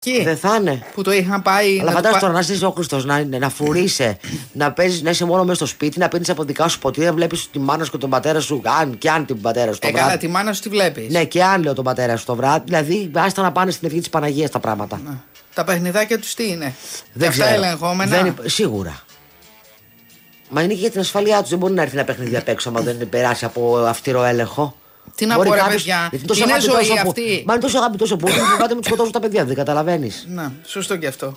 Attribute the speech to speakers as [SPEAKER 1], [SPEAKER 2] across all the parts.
[SPEAKER 1] Δεν θα είναι.
[SPEAKER 2] Που το είχαν πάει.
[SPEAKER 1] Αλλά φαντάζομαι τώρα να είσαι ο Χριστός, να φουρείσαι, να παίζεις, να είσαι μόνο μέσα στο σπίτι, να πίνεις από δικά σου ποτήρια, να βλέπεις τη μάνα σου και τον πατέρα σου. Αν την πατέρα σου το βράδυ.
[SPEAKER 2] Καλά, τη μάνα σου τη βλέπεις.
[SPEAKER 1] Ναι, και αν λέω τον πατέρα σου το βράδυ. Δηλαδή, άστα να πάνε στην ευχή της Παναγίας τα πράγματα.
[SPEAKER 2] Ναι. Τα παιχνιδάκια τους τι είναι?
[SPEAKER 1] Δεν
[SPEAKER 2] αυτά
[SPEAKER 1] ξέρω.
[SPEAKER 2] ελεγχόμενα.
[SPEAKER 1] Σίγουρα. Μα είναι και για την ασφαλειά τους. Δεν μπορεί να έρθει ένα παιχνίδι απ' έξω, άμα δεν περάσει από αυστηρό έλεγχο.
[SPEAKER 2] Τι να πω, ρε παιδιά. Είναι ζωή αυτή.
[SPEAKER 1] Μα είναι τόσο αγαπητός ο Πούτιν, φοβάται με τους σκοτώσουν τα παιδιά, δεν καταλαβαίνεις.
[SPEAKER 2] Να, σωστό και αυτό.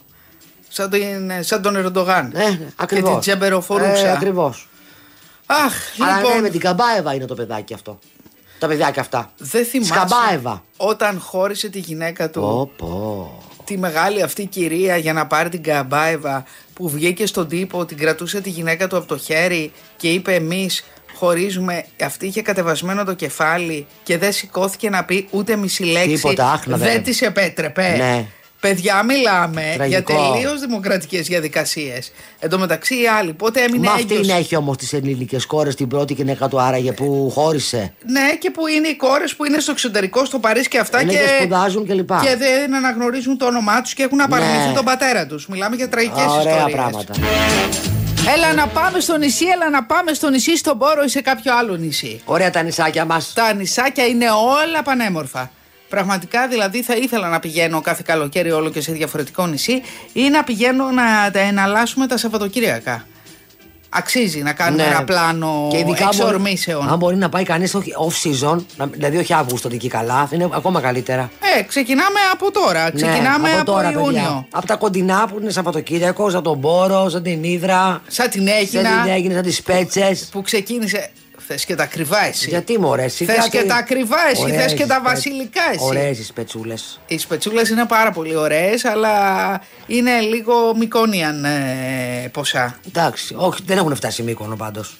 [SPEAKER 2] Σαν τον Ερντογάν.
[SPEAKER 1] Ακριβώς.
[SPEAKER 2] Και την Τζεμπεροφορούξα.
[SPEAKER 1] Ακριβώς.
[SPEAKER 2] Αχ,
[SPEAKER 1] αλλά
[SPEAKER 2] λοιπόν.
[SPEAKER 1] ναι, με την Καμπάεβα είναι το παιδάκι αυτό. Τα παιδάκια αυτά.
[SPEAKER 2] Δεν θυμάσαι.
[SPEAKER 1] Σκαμπάεβα.
[SPEAKER 2] Όταν χώρισε τη γυναίκα του.
[SPEAKER 1] Πω.
[SPEAKER 2] Τη μεγάλη αυτή κυρία για να πάρει την Καμπάεβα, που βγήκε στον τύπο, την κρατούσε τη γυναίκα του από το χέρι και είπε εμείς χωρίζουμε. Αυτή είχε κατεβασμένο το κεφάλι και δεν σηκώθηκε να πει ούτε μισή λέξη.
[SPEAKER 1] Τίποτα,
[SPEAKER 2] δεν της επέτρεπε.
[SPEAKER 1] Ναι.
[SPEAKER 2] Παιδιά, μιλάμε
[SPEAKER 1] Τραγικό.
[SPEAKER 2] για τελείως δημοκρατικές διαδικασίες. Εν τω μεταξύ οι άλλοι πότε έμεινε έγκυος.
[SPEAKER 1] Μα αυτή έχει όμως τις ενήλικες κόρες, την πρώτη γυναίκα του άραγε που χώρισε.
[SPEAKER 2] Ναι, και που είναι οι κόρες που είναι στο εξωτερικό, στο Παρίσι και αυτά.
[SPEAKER 1] Είναι και σπουδάζουν κλπ.
[SPEAKER 2] Και δεν αναγνωρίζουν το όνομά τους και έχουν απαρνηθεί τον πατέρα τους. Μιλάμε για τραγικές ιστορίες.
[SPEAKER 1] Ωραία πράγματα.
[SPEAKER 2] Έλα να πάμε στο νησί, στον Πόρο ή σε κάποιο άλλο νησί.
[SPEAKER 1] Ωραία τα νησάκια μας.
[SPEAKER 2] Τα νησάκια είναι όλα πανέμορφα. Πραγματικά δηλαδή θα ήθελα να πηγαίνω κάθε καλοκαίρι όλο και σε διαφορετικό νησί ή να πηγαίνω να τα εναλλάσσουμε τα Σαββατοκύριακα. Αξίζει να κάνουμε ένα πλάνο εξορμήσεων.
[SPEAKER 1] Αν μπορεί να πάει κανείς off-season, δηλαδή όχι Αύγουστο εκεί καλά, είναι ακόμα καλύτερα.
[SPEAKER 2] Ξεκινάμε από τώρα. Ξεκινάμε από
[SPEAKER 1] τώρα,
[SPEAKER 2] Ιούνιο.
[SPEAKER 1] Παιδιά. Από τα κοντινά που είναι Σαββατοκύριακο, σαν τον Πόρο, σαν την Ύδρα.
[SPEAKER 2] Σαν την Αίγινα.
[SPEAKER 1] Σαν τις Πέτσες.
[SPEAKER 2] Που ξεκίνησε. Θες και τα ακριβά εσύ.
[SPEAKER 1] Γιατί μωρέ,
[SPEAKER 2] θες και τα ακριβά εσύ, θες και τα βασιλικά εσύ.
[SPEAKER 1] Ωραίες οι σπετσούλες.
[SPEAKER 2] Οι σπετσούλες είναι πάρα πολύ ωραίες, αλλά είναι λίγο Μικόνιαν ποσά.
[SPEAKER 1] Εντάξει, όχι, δεν έχουν φτάσει Μύκονο πάντως.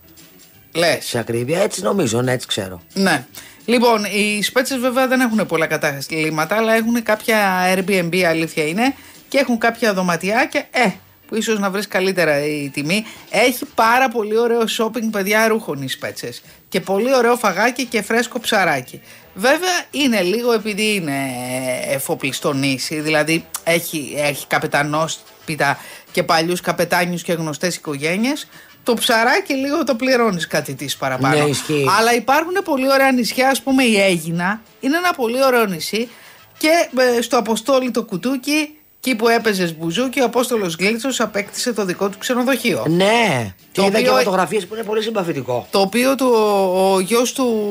[SPEAKER 2] Λες.
[SPEAKER 1] Σε ακρίβεια, έτσι νομίζω, ναι, έτσι ξέρω.
[SPEAKER 2] Ναι. Λοιπόν, οι σπέτσες βέβαια δεν έχουν πολλά καταστήματα, αλλά έχουν κάποια Airbnb, αλήθεια είναι, και έχουν κάποια δωματιάκια, που ίσως να βρεις καλύτερα η τιμή. Έχει πάρα πολύ ωραίο shopping, παιδιά, ρούχων οι Σπέτσες. Και πολύ ωραίο φαγάκι και φρέσκο ψαράκι. Βέβαια είναι λίγο, επειδή είναι εφοπλιστό νήσι, δηλαδή έχει καπετανόσπιτα και παλιούς καπετάνιους και γνωστές οικογένειες. Το ψαράκι λίγο το πληρώνεις κάτι της παραπάνω.
[SPEAKER 1] Ναι, ισχύει.
[SPEAKER 2] Αλλά υπάρχουν πολύ ωραία νησιά, ας πούμε η Αίγινα είναι ένα πολύ ωραίο νησί και στο Αποστόλη το Κουτούκι, εκεί που έπαιζες μπουζούκι, ο Απόστολος Γλίτσος απέκτησε το δικό του ξενοδοχείο.
[SPEAKER 1] Ναι, και είδα και φωτογραφίες που είναι πολύ συμπαθητικό.
[SPEAKER 2] Το οποίο ο γιος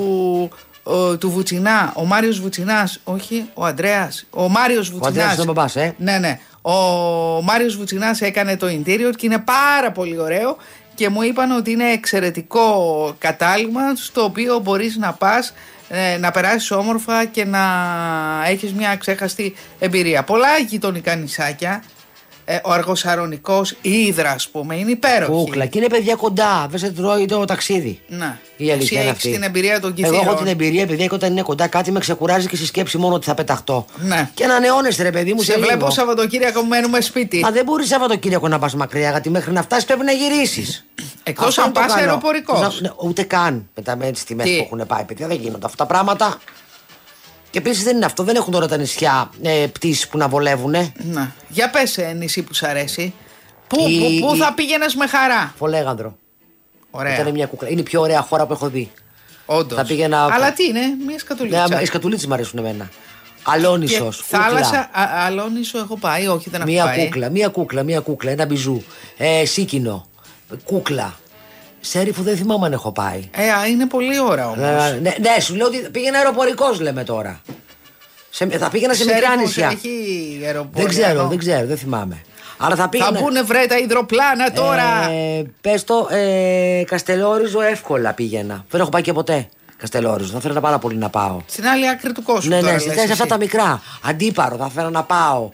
[SPEAKER 2] του Βουτσινά, ο Μάριος Βουτσινάς, όχι ο Ανδρέας, ο Μάριος Βουτσινάς.
[SPEAKER 1] Ο Ανδρέας είναι ο μπαμπάς,
[SPEAKER 2] Ναι. Ο Μάριος Βουτσινάς έκανε το interior και είναι πάρα πολύ ωραίο και μου είπαν ότι είναι εξαιρετικό κατάλημα στο οποίο μπορείς να πας, να περάσεις όμορφα και να έχεις μια αξέχαστη εμπειρία. Πολλά γειτονικά νησάκια, ο Αργοσαρονικός, η Ύδρα, ας πούμε, είναι υπέροχη.
[SPEAKER 1] Κούκλα, και είναι παιδιά κοντά, δεν σε τρώει το ταξίδι.
[SPEAKER 2] Να.
[SPEAKER 1] Η αλήθεια είναι
[SPEAKER 2] αυτή. Την εμπειρία των Κιθήρων.
[SPEAKER 1] Εγώ έχω την εμπειρία, παιδιά, και όταν είναι κοντά κάτι με ξεκουράζει και στη σκέψη μόνο ότι θα πεταχτώ.
[SPEAKER 2] Ναι.
[SPEAKER 1] Και να ανανεώνεσαι, ρε παιδί μου,
[SPEAKER 2] σε βλέπω Σαββατοκύριακο που μένουμε σπίτι.
[SPEAKER 1] Μα δεν μπορεί Σαββατοκύριακο να πα μακριά, γιατί μέχρι να φτάσει πρέπει να γυρίσει.
[SPEAKER 2] Εκτός αν πα αεροπορικό.
[SPEAKER 1] Ούτε καν με τις τιμές που έχουν πάει, παιδιά, δεν γίνονται αυτά τα πράγματα. Και επίσης δεν είναι αυτό, δεν έχουν τώρα τα νησιά πτήσεις που να βολεύουνε.
[SPEAKER 2] Να. Για πες νησί που σ' αρέσει. Πού θα πήγαινες με χαρά?
[SPEAKER 1] Φολέγανδρο.
[SPEAKER 2] Ωραία.
[SPEAKER 1] Ήταν μια κούκλα. Είναι η πιο ωραία χώρα που έχω δει.
[SPEAKER 2] Όντως. Αλλά τι είναι, μια σκατουλίτσα.
[SPEAKER 1] Ναι, οι σκατουλίτσες μου αρέσουν εμένα. Αλόνισος.
[SPEAKER 2] Θάλασσα, Αλόνισο έχω πάει, όχι δεν έχω πάει.
[SPEAKER 1] Μια κούκλα, ένα μπιζού. Σίκινο. Κούκλα. Σέριφο δεν θυμάμαι αν έχω πάει.
[SPEAKER 2] Είναι πολύ ώρα όμως.
[SPEAKER 1] Ναι, σου λέω ότι πήγαινα αεροπορικός, λέμε τώρα. Θα πήγαινα σε μικρά νησιά.
[SPEAKER 2] Έχει αεροπορικό.
[SPEAKER 1] Δεν ξέρω, δεν θυμάμαι. Αλλά θα
[SPEAKER 2] μπουνε βρε τα υδροπλάνα τώρα.
[SPEAKER 1] Πες το, Καστελόριζο εύκολα πήγαινα. Δεν έχω πάει και ποτέ Καστελόριζο. Θα ήθελα πάρα πολύ να πάω.
[SPEAKER 2] Στην άλλη άκρη του κόσμου.
[SPEAKER 1] Ναι, σε αυτά τα μικρά. Αντίπαρο, θα ήθελα να πάω.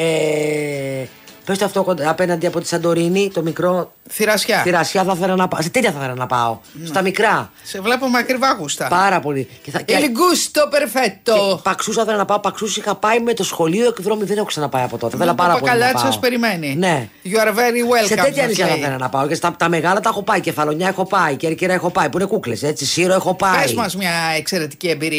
[SPEAKER 1] Πες το αυτό απέναντι από τη Σαντορίνη, το μικρό.
[SPEAKER 2] Θηρασιά.
[SPEAKER 1] Θηρασιά θα ήθελα να πάω. Σε τέτοια θα ήθελα να πάω. Στα μικρά.
[SPEAKER 2] Σε βλέπω με ακριβά γούστα.
[SPEAKER 1] Πάρα πολύ.
[SPEAKER 2] Il gusto perfetto.
[SPEAKER 1] Παξούς θα ήθελα να πάω. Παξούς είχα πάει με το σχολείο εκδρόμη. Δεν έχω ξαναπάει από τότε. Θέλω πάρα πολύ.
[SPEAKER 2] Παπακαλιάτη σας περιμένει.
[SPEAKER 1] Ναι.
[SPEAKER 2] You are very welcome.
[SPEAKER 1] Σε τέτοια νησιά θα ήθελα να πάω. Και τα μεγάλα τα έχω πάει. Κεφαλονιά έχω πάει. Κέρκυρα έχω πάει. Που είναι κούκλες, έτσι. Σύρο έχω πάει.
[SPEAKER 2] Πες μας μια εξαιρετική εμπειρία.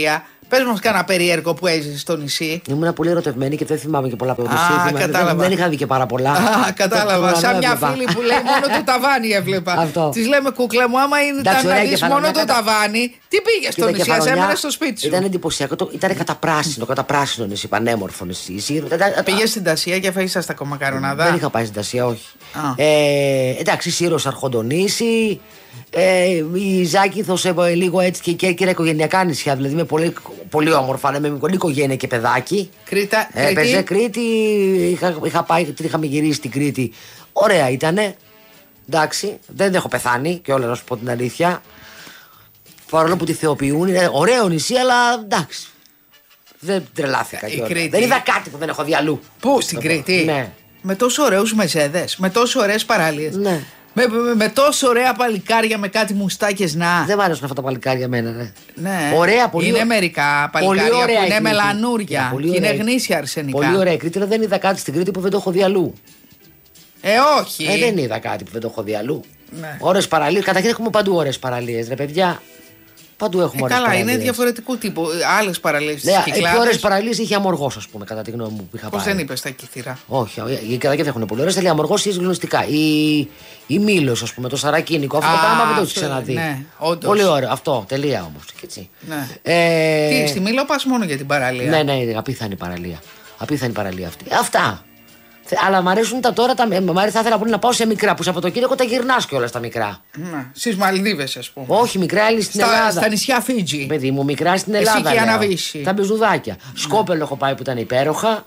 [SPEAKER 2] Πες μας κάνα περίεργο που έζησε στο νησί.
[SPEAKER 1] Ήμουν πολύ ερωτευμένη και δεν θυμάμαι και πολλά από το νησί.
[SPEAKER 2] Κατάλαβα.
[SPEAKER 1] Δεν είχα δει και πάρα πολλά.
[SPEAKER 2] Κατάλαβα. Σαν μια φίλη που λέει μόνο το ταβάνι έβλεπα. Τη λέμε κούκλα μου, άμα ήταν να δεις μόνο το ταβάνι, τι πήγε στο νησί, ας έμενε στο σπίτι σου.
[SPEAKER 1] Ήταν εντυπωσιακό. Ήταν καταπράσινο νησί, πανέμορφο νησί.
[SPEAKER 2] Πήγε στην Τασία και φάγεις τα κομμακαρονάδα.
[SPEAKER 1] Δεν είχα πάει στην Τασία, όχι. Εντάξει, Σύρος Αρχοντονήσι. Η Ζάκηθος λίγο έτσι και Κέρκυρα, οικογενειακά νησιά. Δηλαδή με πολύ όμορφα, με μικρή οικογένεια και παιδάκι. Έπαιζε Κρήτη. Είχαμε γυρίσει στην Κρήτη. Ωραία ήτανε. Εντάξει, δεν έχω πεθάνει και όλα να σου πω την αλήθεια. Παρόλο που τη θεοποιούν, είναι ωραίο νησί, αλλά εντάξει. Δεν τρελάθηκα κιόλας. Δεν είδα κάτι που δεν έχω δει αλλού.
[SPEAKER 2] Πού, στην Κρήτη?
[SPEAKER 1] Ναι.
[SPEAKER 2] Με τόσο ωραίους μεζέδες, με τόσο ωραίες παραλίες.
[SPEAKER 1] Ναι.
[SPEAKER 2] Με τόσο ωραία παλικάρια με κάτι μουστάκες να.
[SPEAKER 1] Δεν μ' άρεσαν αυτά τα παλικάρια εμένα, ναι.
[SPEAKER 2] Ναι.
[SPEAKER 1] Ωραία, πολύ.
[SPEAKER 2] Είναι μερικά παλικάρια
[SPEAKER 1] ωραία
[SPEAKER 2] που είναι
[SPEAKER 1] Κρήτη.
[SPEAKER 2] μελανούρια και είναι γνήσια αρσενικά.
[SPEAKER 1] Πολύ ωραία Κρήτη, αλλά δεν είδα κάτι στην Κρήτη που δεν το έχω δει αλλού.
[SPEAKER 2] Όχι.
[SPEAKER 1] Δεν είδα κάτι που δεν το έχω δει αλλού.
[SPEAKER 2] Ναι.
[SPEAKER 1] Ωραίες παραλίες. Καταρχήν έχουμε παντού ωραίες παραλίες, ρε παιδιά. Παντού έχουμε ωραίες παραλίες.
[SPEAKER 2] Καλά, είναι διαφορετικού τύπου. Άλλες παραλίες.
[SPEAKER 1] Ναι, οι πιο ωραίες παραλίες είχε Αμοργός, ας πούμε, κατά τη γνώμη μου που είχα πάει.
[SPEAKER 2] Πώς δεν είπες τα Κύθυρα?
[SPEAKER 1] Όχι, οι Καδάκια δεν έχουν πολύ ωραίες. Θέλει Αμοργός ή γνωστικά. Η Μήλος, ας πούμε, το Σαρακίνικο. Αυτό το πράγμα δεν το έχει ξαναδεί.
[SPEAKER 2] Ναι, όντως.
[SPEAKER 1] Πολύ ωραίο. Αυτό, τελεία όμως.
[SPEAKER 2] Ναι. Τι, στη Μήλο πας μόνο για την παραλία?
[SPEAKER 1] Ναι, απίθανη παραλία. Απίθανη παραλία αυτή. Αυτά. Αλλά μ' αρέσουν τα τώρα. Θα ήθελα πολύ να πάω σε μικρά που Σαββατοκύριακο τα γυρνάς κιόλας τα μικρά.
[SPEAKER 2] Στις Μαλδίβες, ας πούμε.
[SPEAKER 1] Όχι, μικρά άλλη στην Ελλάδα.
[SPEAKER 2] Στα νησιά Φίτζι.
[SPEAKER 1] Παιδί μου, μικρά στην Ελλάδα.
[SPEAKER 2] Εσύ και η Αναβίση.
[SPEAKER 1] Τα μπεζουδάκια. Σκόπελο έχω πάει που ήταν υπέροχα.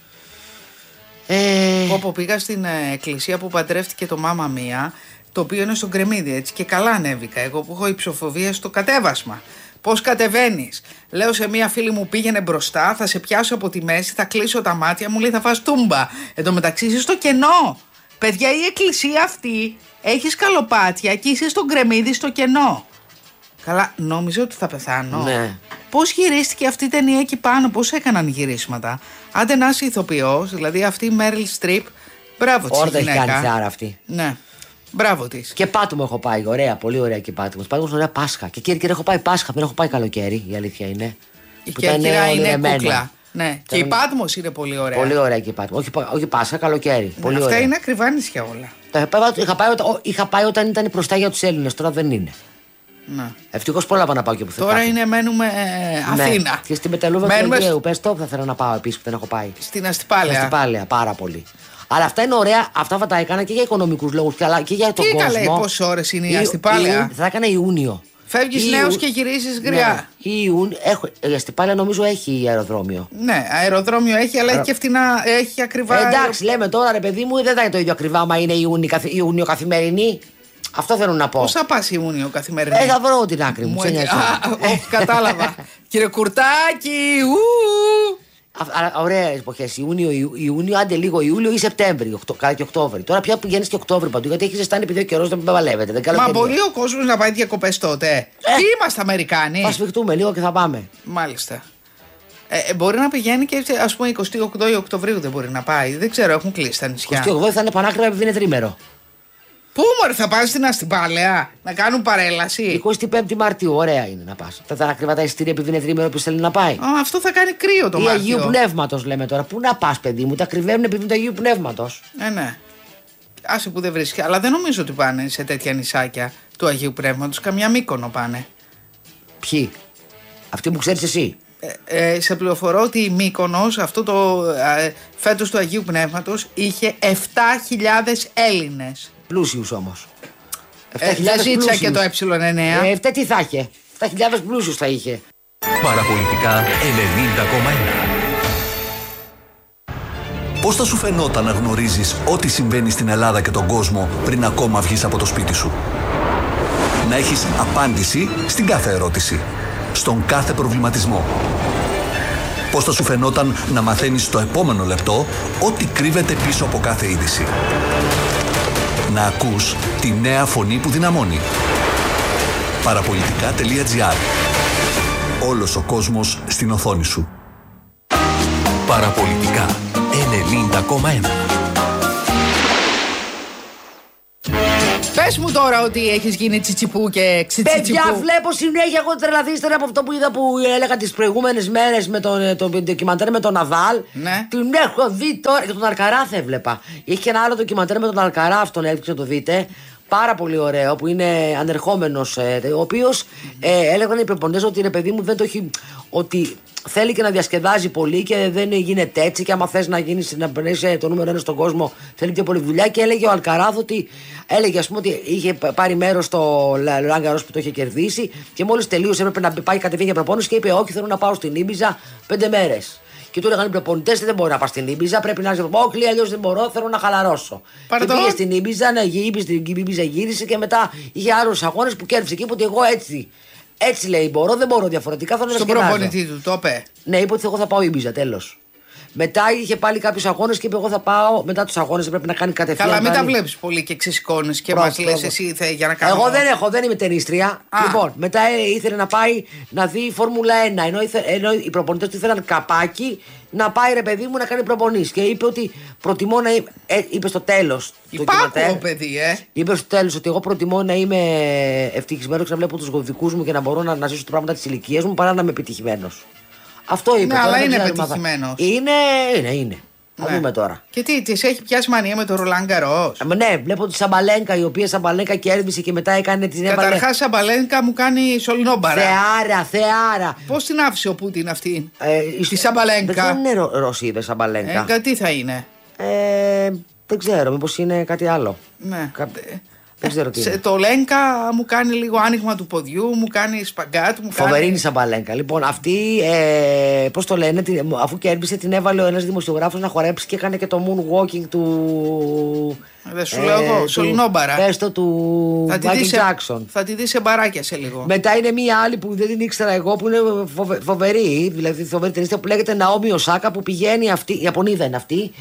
[SPEAKER 2] Όπου πήγα στην εκκλησία που παντρεύτηκε το Μάμα Μία, το οποίο είναι στον Κρεμμύδι, έτσι, και καλά ανέβηκα. Εγώ που έχω υψοφοβία στο κατέβασμα. Πώς κατεβαίνεις? Λέω σε μία φίλη μου, πήγαινε μπροστά, θα σε πιάσω από τη μέση, θα κλείσω τα μάτια, μου λέει θα φας τούμπα. Εν τω μεταξύ είσαι στο κενό. Παιδιά, η εκκλησία αυτή έχει σκαλοπάτια και είσαι στον Κρεμμύδι στο κενό. Καλά, νόμιζα ότι θα πεθάνω.
[SPEAKER 1] Ναι.
[SPEAKER 2] Πώς γυρίστηκε αυτή η ταινία εκεί πάνω, πώς έκαναν γυρίσματα? Άντε να είσαι ηθοποιός, δηλαδή αυτή η Μέριλ Στριπ, μπράβο της γυναίκα.
[SPEAKER 1] Όρτα έχει κάνει θεάρα αυτή.
[SPEAKER 2] Ναι. Μπράβο της.
[SPEAKER 1] Και Πάτμο έχω πάει, ωραία, πολύ ωραία και Πάτμο. Πάτμο ωραία Πάσχα. Και Κέρκυρα έχω πάει Πάσχα, δεν έχω πάει καλοκαίρι, η αλήθεια είναι.
[SPEAKER 2] Η Κέρκυρα είναι κούκλα. Ναι. Και η Πάτμος είναι πολύ ωραία.
[SPEAKER 1] Πολύ ωραία και η Πάτμο. Όχι Πάσχα, καλοκαίρι.
[SPEAKER 2] Ναι,
[SPEAKER 1] πολύ
[SPEAKER 2] αυτά
[SPEAKER 1] ωραία.
[SPEAKER 2] είναι ακριβά νησιά όλα.
[SPEAKER 1] Είχα πάει όταν ήταν μπροστά για τους Έλληνες, τώρα δεν είναι.
[SPEAKER 2] Ναι.
[SPEAKER 1] Ευτυχώς πρόλαβα να πάω και πουθενά.
[SPEAKER 2] Τώρα μένουμε Αθήνα.
[SPEAKER 1] Ναι. Και στην Πετελούβα του Αιγαίου. Πες το, θα θέλω να πάω επίσης που δεν έχω πάει.
[SPEAKER 2] Στην Αστυπάλαια.
[SPEAKER 1] Στην Αστυπάλαια, πάρα πολύ. Αλλά αυτά είναι ωραία, αυτά θα τα έκανα και για οικονομικούς λόγους και για τον κόσμο.
[SPEAKER 2] Τι καλά, πόσες ώρες είναι η Αστυπάλαια?
[SPEAKER 1] Θα έκανα Ιούνιο.
[SPEAKER 2] Φεύγεις νέος και γυρίζεις γριά.
[SPEAKER 1] Ναι. Η Αστυπάλαια νομίζω έχει αεροδρόμιο.
[SPEAKER 2] Ναι, αεροδρόμιο έχει, αλλά έχει και φτηνά, έχει ακριβά.
[SPEAKER 1] Εντάξει, λέμε τώρα ρε παιδί μου, δεν θα είναι το ίδιο ακριβά, μα είναι Ιούνιο καθημερινή. Αυτό θέλω να πω.
[SPEAKER 2] Πώς θα πας Ιούνιο καθημερινή?
[SPEAKER 1] Θα βρω την άκρη μου.
[SPEAKER 2] Όχι, κατάλαβα. Κύριε Κουρτάκη,
[SPEAKER 1] Ωραία εποχές. Ιούνιο, άντε λίγο Ιούλιο ή Σεπτέμβριο, καλά και Οκτώβριο. Τώρα πια πηγαίνει και Οκτώβριο παντού, γιατί έχει ζεστάνει επειδή ο καιρός δεν παλεύεται.
[SPEAKER 2] Μα μπορεί ο κόσμος να πάει διακοπές τότε? Τι είμαστε Αμερικάνοι?
[SPEAKER 1] Θα σφιχτούμε λίγο και θα πάμε.
[SPEAKER 2] Μάλιστα. Μπορεί να πηγαίνει και ας πούμε 28 Οκτωβρίου δεν μπορεί να πάει. Δεν ξέρω, έχουν κλείσει τα νησιά.
[SPEAKER 1] 28 θα είναι πανάκριβα επειδή είναι τρίμερο.
[SPEAKER 2] Πού μωρέ, θα πας στην Αστυπάλαια να κάνουν παρέλαση?
[SPEAKER 1] 25η Μαρτίου, ωραία είναι να πας. Θα ήταν ακριβά τα εισιτήρια επειδή είναι τρίμερο που θέλει να πάει.
[SPEAKER 2] Αυτό θα κάνει κρύο το Μάρτιο.
[SPEAKER 1] Ή Αγίου Πνεύματος λέμε τώρα. Πού να πας, παιδί μου, τα κρυβαίνουν επειδή είναι του Αγίου Πνεύματος.
[SPEAKER 2] Ναι. Άσε που δεν βρίσκει. Αλλά δεν νομίζω ότι πάνε σε τέτοια νησάκια του Αγίου Πνεύματος. Καμιά Μύκονο πάνε.
[SPEAKER 1] Ποιοι? Αυτοί που ξέρεις εσύ.
[SPEAKER 2] Σε πληροφορώ ότι η Μύκονος αυτό το φέτος του Αγίου Πνεύματος είχε 7.000 Έλληνες.
[SPEAKER 1] Πλούσιους όμως.
[SPEAKER 2] Δεν ζήτησα και το ε9.
[SPEAKER 1] Αυτά τι θα είχε? 7.000 πλούσιους θα είχε.
[SPEAKER 3] Παραπολιτικά 90,1. Πώς θα σου φαινόταν να γνωρίζεις ό,τι συμβαίνει στην Ελλάδα και τον κόσμο πριν ακόμα βγεις από το σπίτι σου? Να έχεις απάντηση στην κάθε ερώτηση, στον κάθε προβληματισμό. Πώς θα σου φαινόταν να μαθαίνεις στο επόμενο λεπτό ό,τι κρύβεται πίσω από κάθε είδηση? Να ακούς τη νέα φωνή που δυναμώνει. Παραπολιτικά.gr. Όλος ο κόσμος στην οθόνη σου.
[SPEAKER 4] Παραπολιτικά 90,1.
[SPEAKER 2] πες μου τώρα ότι έχεις γίνει τσιτσιπού και ξιτσιτσιπού.
[SPEAKER 1] Παιδιά, βλέπω συνέχεια. Εγώ τρελαθεί ύστερα από αυτό που είδα που έλεγα τις προηγούμενες μέρες με το ντοκιμαντέρ με τον Ναδάλ.
[SPEAKER 2] Ναι.
[SPEAKER 1] Την έχω δει τώρα. Και τον Αλκαράθ έβλεπα. Είχε και ένα άλλο ντοκιμαντέρ με τον Αλκαράθ, τον έδειξε να το δείτε. Πάρα πολύ ωραίο, που είναι ανερχόμενος, ο οποίος έλεγαν οι προπονητές ότι ρε παιδί μου δεν το έχει. Ότι θέλει και να διασκεδάζει πολύ και δεν γίνεται έτσι. Και άμα θες να είσαι το νούμερο 1 στον κόσμο, θέλει πιο πολύ δουλειά. Και έλεγε ο Αλκαράθ ότι. Έλεγε, ας πούμε, ότι είχε πάρει μέρος στο Roland Garros που το είχε κερδίσει. Και μόλις τελείωσε, έπρεπε να πάει κατευθείαν για προπόνηση. Και είπε: όχι, θέλω να πάω στην Ήμπιζα 5 μέρες. Και του έλεγαν οι προπονητές: δεν μπορεί να πα στην Ήμπιζα, πρέπει να είσαι όχι, αλλιώς δεν μπορώ, θέλω να χαλαρώσω. Και πήγε στην Ήμπιζα, στην Ήμπιζα γύρισε και μετά είχε άλλους αγώνες που κέρδισε. Και είπε ότι εγώ έτσι λέει μπορώ, δεν μπορώ διαφορετικά. Θέλω να
[SPEAKER 2] στον προπονητή του, το είπε.
[SPEAKER 1] Ναι, είπε ότι εγώ θα πάω Ήμπιζα, τέλος. Μετά είχε πάλι κάποιους αγώνες και είπε: εγώ θα πάω. Μετά τους αγώνες πρέπει να κάνει κατευθείαν.
[SPEAKER 2] Καλά, μην τα βλέπεις πολύ και ξεσηκώνεις και μας λες εσύ για να κάνω.
[SPEAKER 1] Εγώ δεν είμαι ταινίστρια. Λοιπόν, μετά ήθελε να πάει να δει Φόρμουλα 1. Ενώ οι προπονητές του ήθελαν καπάκι να πάει ρε παιδί μου να κάνει προπονήσεις. Και είπε ότι προτιμώ να είμαι. Είπε στο τέλος.
[SPEAKER 2] Υπάρχω, παιδί,
[SPEAKER 1] Είπε στο τέλος ότι εγώ προτιμώ να είμαι ευτυχισμένος και να βλέπω τους δικούς μου και να μπορώ να ζήσω τα πράγματα της ηλικίας μου παρά να είμαι επιτυχημένος. Αυτό είπε.
[SPEAKER 2] Ναι, αλλά είναι πετυχημένος.
[SPEAKER 1] Είναι. Θα δούμε τώρα.
[SPEAKER 2] Και τι, της έχει πιάσει μανία με το Roland Garros.
[SPEAKER 1] Ναι, βλέπω τη Σαμπαλένκα, η οποία Σαμπαλένκα κέρδισε και μετά έκανε την έβαλε.
[SPEAKER 2] Καταρχάς, Σαμπαλένκα μου κάνει σωληνόμπαρα.
[SPEAKER 1] Θεάρα.
[SPEAKER 2] Πώς την άφησε ο Πούτιν αυτή, τη Σαμπαλένκα.
[SPEAKER 1] Δεν είναι Ρωσίδα Σαμπαλένκα.
[SPEAKER 2] Τι θα είναι.
[SPEAKER 1] Δεν ξέρω, μήπως είναι κάτι άλλο.
[SPEAKER 2] Ναι.
[SPEAKER 1] Δεν ξέρω τι είναι.
[SPEAKER 2] Το Λέγκα μου κάνει λίγο άνοιγμα του ποδιού, μου κάνει σπαγκάτ.
[SPEAKER 1] Φοβερή Σαμπαλένκα. Λοιπόν, αυτή, πώς το λένε, αφού κέρδισε, την έβαλε ένας δημοσιογράφος να χορέψει και έκανε και το moonwalking του.
[SPEAKER 2] Δεν σου λέω εγώ, σωληνόμπαρα.
[SPEAKER 1] Πες το του Μάικλ Τζάκσον.
[SPEAKER 2] Θα τη δεις σε μπαράκια σε λίγο.
[SPEAKER 1] Μετά είναι μία άλλη που δεν την ήξερα εγώ που είναι φοβερή, δηλαδή φοβερή ταινίστια που λέγεται Ναόμι Οσάκα που πηγαίνει αυτή. Ιαπωνίδα είναι αυτή.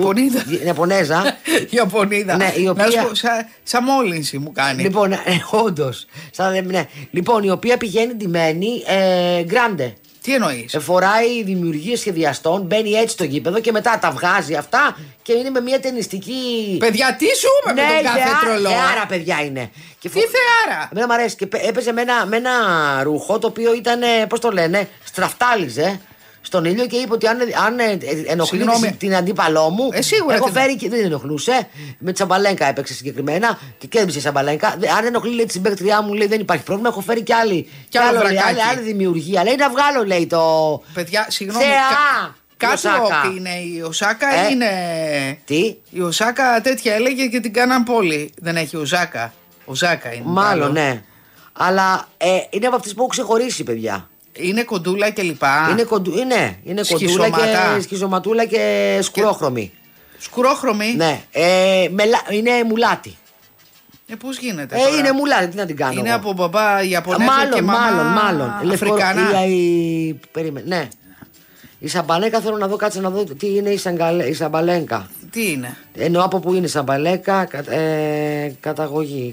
[SPEAKER 1] Ιαπωνέζα.
[SPEAKER 2] Ιαπωνίδα.
[SPEAKER 1] Ναι, η οποία.
[SPEAKER 2] Σαν μόλυνση μου κάνει.
[SPEAKER 1] Λοιπόν, όντως. Ναι. Λοιπόν, η οποία πηγαίνει ντυμένη γκράντε.
[SPEAKER 2] Τι εννοείς?
[SPEAKER 1] Φοράει δημιουργίες σχεδιαστών, μπαίνει έτσι στο γήπεδο και μετά τα βγάζει αυτά και είναι με μια ταινιστική.
[SPEAKER 2] Παιδιά, τι ζούμε με τον κάθε τρολό.
[SPEAKER 1] Θεάρα, παιδιά είναι.
[SPEAKER 2] Τι θεάρα.
[SPEAKER 1] Εμένα μου αρέσει και έπαιζε με ένα ρούχο το οποίο ήταν, πώς το λένε, στραφτάλιζε στον ήλιο και είπε ότι αν ενοχλήσει την αντίπαλό μου. Έχω φέρει και δεν ενοχλούσε. Με τη Σαμπαλένκα έπαιξε συγκεκριμένα και κέρδισε η Σαμπαλένκα. Αν ενοχλεί, λέει, τη συμπαίκτριά μου, λέει, δεν υπάρχει πρόβλημα. Έχω φέρει κι άλλη δημιουργία. Λέει να βγάλω, λέει το.
[SPEAKER 2] Παιδιά, συγγνώμη. Κάτω είναι η Οσάκα είναι.
[SPEAKER 1] Τι?
[SPEAKER 2] Η Οσάκα τέτοια έλεγε και την κάναν πολύ. Δεν έχει Οσάκα. Οσάκα είναι.
[SPEAKER 1] Μάλλον, ναι. Αλλά είναι από αυτές που έχω ξεχωρίσει, παιδιά.
[SPEAKER 2] Είναι κοντούλα και λοιπά.
[SPEAKER 1] Είναι κοντούλα και σχιζωματούλα και σκουρόχρωμη.
[SPEAKER 2] Σκουρόχρωμη.
[SPEAKER 1] Ναι. Είναι μουλάτη.
[SPEAKER 2] Πώς γίνεται.
[SPEAKER 1] Είναι μουλάτη, τι να την κάνω.
[SPEAKER 2] Είναι από μπαμπά Ιαπωνέζα και μαμά Αφρικανά.
[SPEAKER 1] Περίμενε. Ναι. Η Σαμπαλέκα θέλω να δω, κάτσε να δω τι είναι η Σαμπαλέκα.
[SPEAKER 2] Τι είναι?
[SPEAKER 1] Εννοώ από που είναι η Σαμπαλέκα. Καταγωγή.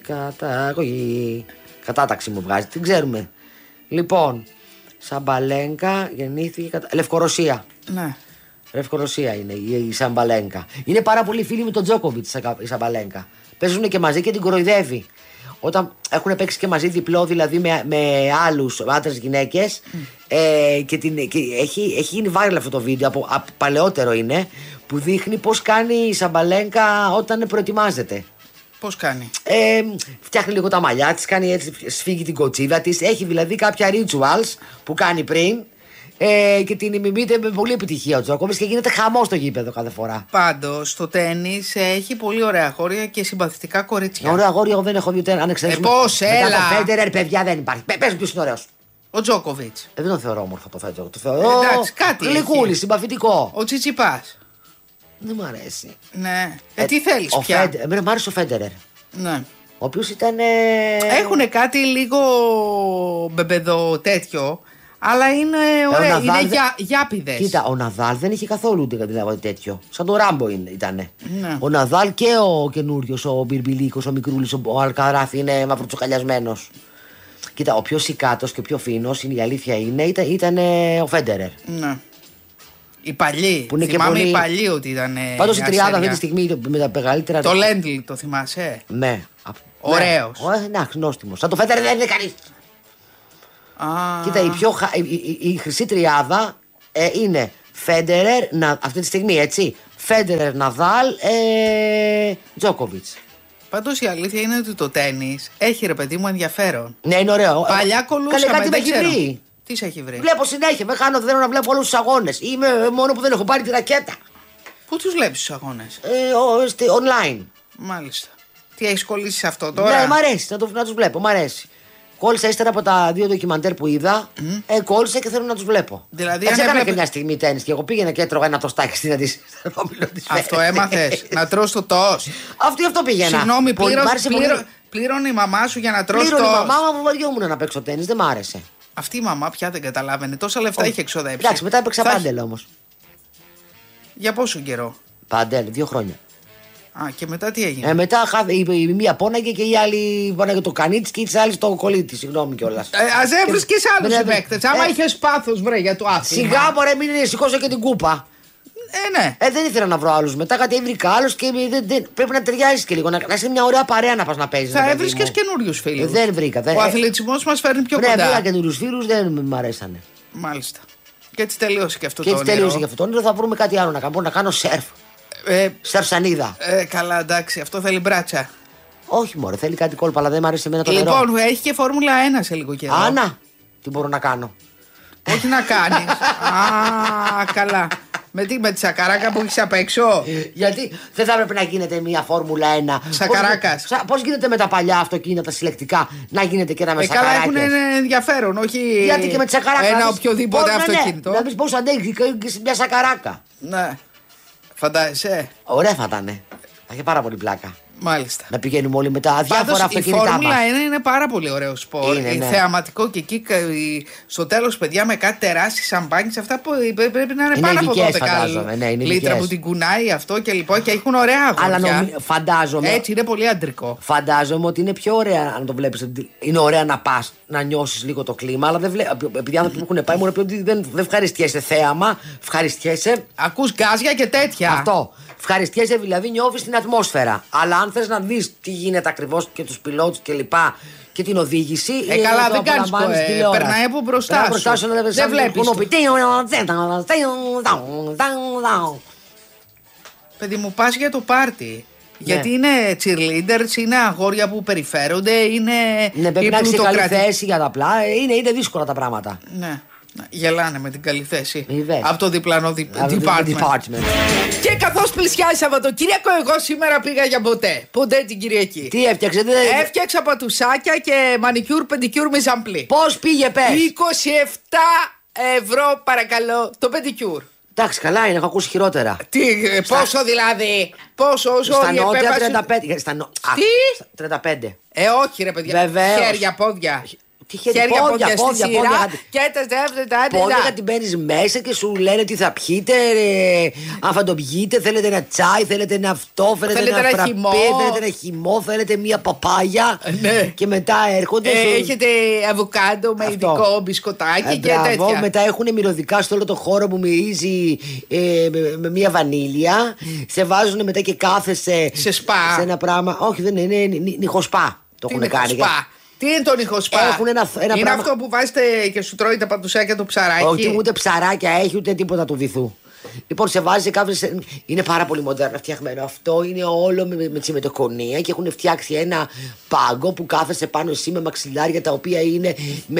[SPEAKER 1] Κατάταξη μου βγάζει. Την ξέρουμε. Λοιπόν. Σαμπαλένκα γεννήθηκε. Λευκορωσία.
[SPEAKER 2] Ναι.
[SPEAKER 1] Λευκορωσία είναι η Σαμπαλένκα. Είναι πάρα πολύ φίλοι με τον Τζόκοβιτ η Σαμπαλένκα. Παίζουν και μαζί και την κοροϊδεύει. Όταν έχουν παίξει και μαζί διπλό, δηλαδή με άλλους άντρες γυναίκες. Και έχει γίνει viral αυτό το βίντεο. Από παλαιότερο είναι. Που δείχνει πώς κάνει η Σαμπαλένκα όταν προετοιμάζεται.
[SPEAKER 2] Πώς κάνει?
[SPEAKER 1] Φτιάχνει λίγο τα μαλλιά της, κάνει έτσι, σφίγγει την κοτσίδα της. Έχει δηλαδή κάποια rituals που κάνει πριν και την μιμείται με πολύ επιτυχία ο Τζόκοβιτς και γίνεται χαμός στο γήπεδο κάθε φορά.
[SPEAKER 2] Πάντως στο τένις έχει πολύ ωραία αγόρια και συμπαθητικά κορίτσια.
[SPEAKER 1] Ωραία αγόρια, εγώ δεν έχω δει ούτε αν εξαιρέσουμε.
[SPEAKER 2] Πώς, έλα!
[SPEAKER 1] Μετά το Φέντερερ, παιδιά, δεν υπάρχει. Πες μου ποιος είναι ωραίος.
[SPEAKER 2] Ο Τζόκοβιτς.
[SPEAKER 1] Δεν τον θεωρώ όμορφο το Φέντερερ. Το θεωρώ.
[SPEAKER 2] Εντάξει, κάτι.
[SPEAKER 1] Γλυκούλη, συμπαθητικό.
[SPEAKER 2] Ο Τσιτσιπάς.
[SPEAKER 1] Δεν μου αρέσει.
[SPEAKER 2] Ναι. Τι θέλεις πια?
[SPEAKER 1] Εμένα μου άρεσε ο Φέντερερ.
[SPEAKER 2] Ναι.
[SPEAKER 1] Ο οποίος ήταν.
[SPEAKER 2] Έχουνε κάτι λίγο μπεμπεδο τέτοιο, αλλά είναι ωραία. Είναι γιάπηδες.
[SPEAKER 1] Κοίτα, ο Ναδάλ δεν είχε καθόλου δηλαδή τέτοιο. Σαν το Ράμπο ήτανε.
[SPEAKER 2] Ναι.
[SPEAKER 1] Ο Ναδάλ και ο καινούριος, ο Μπιρμπιλίκος, ο Μικρούλης, ο Αλκαράθ είναι μαυροτσοκαλιασμένος. Κοίτα, ο πιο σικάτος και ο πιο φίνος, η αλήθεια είναι, ήταν ο Φέντερερ.
[SPEAKER 2] Ναι. Οι παλιοί. Θυμάμαι οι παλιοί ότι ήταν.
[SPEAKER 1] Πάντως η τριάδα αυτή τη στιγμή με τα μεγαλύτερα.
[SPEAKER 2] Το Λέντλ το θυμάσαι?
[SPEAKER 1] Ναι.
[SPEAKER 2] Ωραίος.
[SPEAKER 1] Εντάξει, νόστιμος. Σαν το Φέντερ δεν είναι κανείς. Κοίτα, η χρυσή τριάδα είναι Φέντερερ, αυτή τη στιγμή, έτσι. Φέντερερ, Ναδάλ, Τζόκοβιτς.
[SPEAKER 2] Πάντως η αλήθεια είναι ότι το τένις έχει, ρε παιδί μου, ενδιαφέρον.
[SPEAKER 1] Ναι, είναι ωραίο.
[SPEAKER 2] Παλιά κολούσαμε.
[SPEAKER 1] Κάτι με έχει βρει.
[SPEAKER 2] Τι σε έχει βρει?
[SPEAKER 1] Βλέπω συνέχεια. Με χάνω, θέλω να βλέπω όλους τους αγώνες. Είμαι μόνο που δεν έχω πάρει τη ρακέτα.
[SPEAKER 2] Πού τους βλέπεις τους αγώνες?
[SPEAKER 1] Online.
[SPEAKER 2] Μάλιστα. Τι έχεις κολλήσει σε αυτό τώρα?
[SPEAKER 1] Ναι, μ' αρέσει να τους βλέπω, μ' αρέσει. Κόλλησα ύστερα από τα 2 ντοκιμαντέρ που είδα. Κόλλησα και θέλω να τους βλέπω.
[SPEAKER 2] Δηλαδή,
[SPEAKER 1] έτσι έκανα και μια στιγμή τένις και εγώ πήγαινα και έτρωγα ένα τοστάκι στην αντίστοιχη.
[SPEAKER 2] Αυτό έμαθες? Να τρως το τόστ?
[SPEAKER 1] Αυτό πήγαινα.
[SPEAKER 2] Συγγνώμη, πλήρωνε η μαμά σου για να τρως τόστ?
[SPEAKER 1] Πλήρωνε η μαμά μου, βαριόμουν να παίξω τένις, δεν μ' άρεσε.
[SPEAKER 2] Αυτή η μαμά πια δεν καταλάβαινε. Τόσα λεφτά είχε εξοδέψει.
[SPEAKER 1] Εντάξει, μετά έπαιξα πάντελ όμως.
[SPEAKER 2] Για πόσο καιρό?
[SPEAKER 1] Πάντελ, 2 χρόνια.
[SPEAKER 2] Και μετά τι έγινε?
[SPEAKER 1] Μετά η μία πόναγε και η άλλη πόναγε το κανίτσι και η άλλη το κολλήτη. Συγγνώμη κιόλας.
[SPEAKER 2] Ας έβρισκες άλλους συμπαίκτες. Άμα είχες πάθος, βρε, για το άθλημα.
[SPEAKER 1] Σιγά μωρέ, μην σηκώσω και την κούπα.
[SPEAKER 2] Ναι.
[SPEAKER 1] Δεν ήθελα να βρω άλλους μετά, γιατί έβρικα άλλους και πρέπει να ταιριάζει και λίγο. Να είσαι μια ωραία παρέα να πας να παίζεις.
[SPEAKER 2] Θα έβρισκες καινούριους φίλους.
[SPEAKER 1] Δεν βρήκα.
[SPEAKER 2] Ο αθλητισμός μας φέρνει πιο κοντά.
[SPEAKER 1] Βρήκα καινούριους φίλους, δεν μου αρέσανε.
[SPEAKER 2] Μάλιστα. Και έτσι τελείωσε και αυτό
[SPEAKER 1] το όνειρο. Και έτσι τελείωσε και αυτό το όνειρο. Θα βρούμε κάτι άλλο να κάνω. Μπορώ να κάνω σερφ. Σερφ σανίδα.
[SPEAKER 2] Καλά, εντάξει, αυτό θέλει μπράτσα.
[SPEAKER 1] Όχι, μωρέ, θέλει κάτι κόλπα, αλλά δεν μου αρέσει εμένα το νερό.
[SPEAKER 2] Λοιπόν, έχει και Φόρμουλα 1 σε λίγο καιρό.
[SPEAKER 1] Άνα, τι μπορώ να κάνω?
[SPEAKER 2] Όχι να κάνεις. Καλά. Με τη σακαράκα που έχεις απ' έξω.
[SPEAKER 1] Γιατί δεν θα έπρεπε να γίνεται μια Φόρμουλα 1.
[SPEAKER 2] Σακαράκας.
[SPEAKER 1] Πώς γίνεται με τα παλιά αυτοκίνητα, τα συλλεκτικά, να γίνεται και ένα με σακαράκες?
[SPEAKER 2] Καλά, έχουν ενδιαφέρον, όχι.
[SPEAKER 1] Γιατί και με τη σακαράκα.
[SPEAKER 2] Ένα οποιοδήποτε αυτοκίνητο.
[SPEAKER 1] Να δεις πώς αντέχει και μια σακαράκα.
[SPEAKER 2] Ναι. Φαντάζεσαι.
[SPEAKER 1] Ωραία θα ήταν. Θα είχε πάρα πολύ πλάκα.
[SPEAKER 2] Μάλιστα.
[SPEAKER 1] Να πηγαίνουμε όλοι με τα διάφορα αυτοκίνητά μας.
[SPEAKER 2] Η Φόρμουλα 1 είναι πάρα πολύ ωραίο σπορ. Είναι θεαματικό και εκεί στο τέλος, παιδιά, με κάτι τεράστιες σαμπάνιες, αυτά που πρέπει να είναι πάνω από 12 λίτρα που την κουνάει αυτό και λοιπόν και έχουν ωραία αγόρια.
[SPEAKER 1] Αλλά φαντάζομαι.
[SPEAKER 2] Έτσι είναι πολύ αντρικό.
[SPEAKER 1] Φαντάζομαι ότι είναι πιο ωραία αν το βλέπεις. Είναι ωραία να πας, να νιώσεις λίγο το κλίμα, αλλά επειδή άνθρωποι που έχουν πάει μου λένε ότι δεν ευχαριστιέσαι θέαμα, ευχαριστιέσαι.
[SPEAKER 2] Ακούς γκάζια και τέτοια.
[SPEAKER 1] Αυτό. Ευχαριστιέσαι, δηλαδή νιώθεις την ατμόσφαιρα. Αλλά αν θες να δεις τι γίνεται ακριβώς και τους πιλότους και λοιπά και την οδήγηση.
[SPEAKER 2] Καλά, δεν κάνεις περνάει από μπροστά σου. Δεν βλέπεις. Παιδί μου, πας για το πάρτι. Γιατί είναι cheerleaders, είναι αγόρια που περιφέρονται, είναι.
[SPEAKER 1] Ναι, πρέπει να έχεις καλή θέση για τα απλά. Είναι δύσκολα τα πράγματα.
[SPEAKER 2] Ναι. Γελάνε με την καλή θέση. Από το διπλανό department. Και καθώς πλησιάζει Σαββατοκύριακο, εγώ σήμερα πήγα για ποτέ. Ποτέ την Κυριακή.
[SPEAKER 1] Τι έφτιαξε?
[SPEAKER 2] Έφτιαξα πατουσάκια και μανικιούρ, πεντικιούρ με ζαμπλί.
[SPEAKER 1] Πώς πήγε, πες?
[SPEAKER 2] 27 ευρώ παρακαλώ το πεντικιούρ.
[SPEAKER 1] Εντάξει, καλά είναι, έχω ακούσει χειρότερα.
[SPEAKER 2] Πόσο δηλαδή? Πόσο, όσο
[SPEAKER 1] στα νότια 35. Τι? 35.
[SPEAKER 2] Όχι ρε παιδιά.
[SPEAKER 1] Βεβαίως.
[SPEAKER 2] Χέρια, πόδια.
[SPEAKER 1] Χέρια, πόδια,
[SPEAKER 2] και
[SPEAKER 1] πόδια την παίρνεις μέσα και σου λένε τι θα πιείτε, αν θα το πιείτε, θέλετε ένα τσάι, θέλετε ένα αυτό, θέλετε ένα φραπέ, θέλετε ένα χυμό, θέλετε μια παπάγια. Και μετά έρχονται.
[SPEAKER 2] Έχετε αβοκάντο με ειδικό μπισκοτάκι και τέτοια.
[SPEAKER 1] Μετά έχουν μυρωδικά στο όλο το χώρο που μυρίζει με μια βανίλια. Σε βάζουν μετά και κάθεσαι
[SPEAKER 2] σε σπα.
[SPEAKER 1] Σε ένα πράγμα. Όχι, δεν είναι νυχοσπά. Το έχουν κάνει.
[SPEAKER 2] Τι είναι το νυχοσπά? Είναι πράγμα... αυτό που βάζετε και σου τρώει τα παντουσάκια το ψαράκι?
[SPEAKER 1] Όχι, ούτε ψαράκια έχει, ούτε τίποτα του βυθού. Λοιπόν, σε βάζει κάποιες. Είναι πάρα πολύ μοντέρνα φτιαγμένο. Αυτό είναι όλο με τσιμεντοκονία και έχουν φτιάξει ένα πάγκο που κάθεσαι πάνω εσύ με μαξιλάρια τα οποία είναι.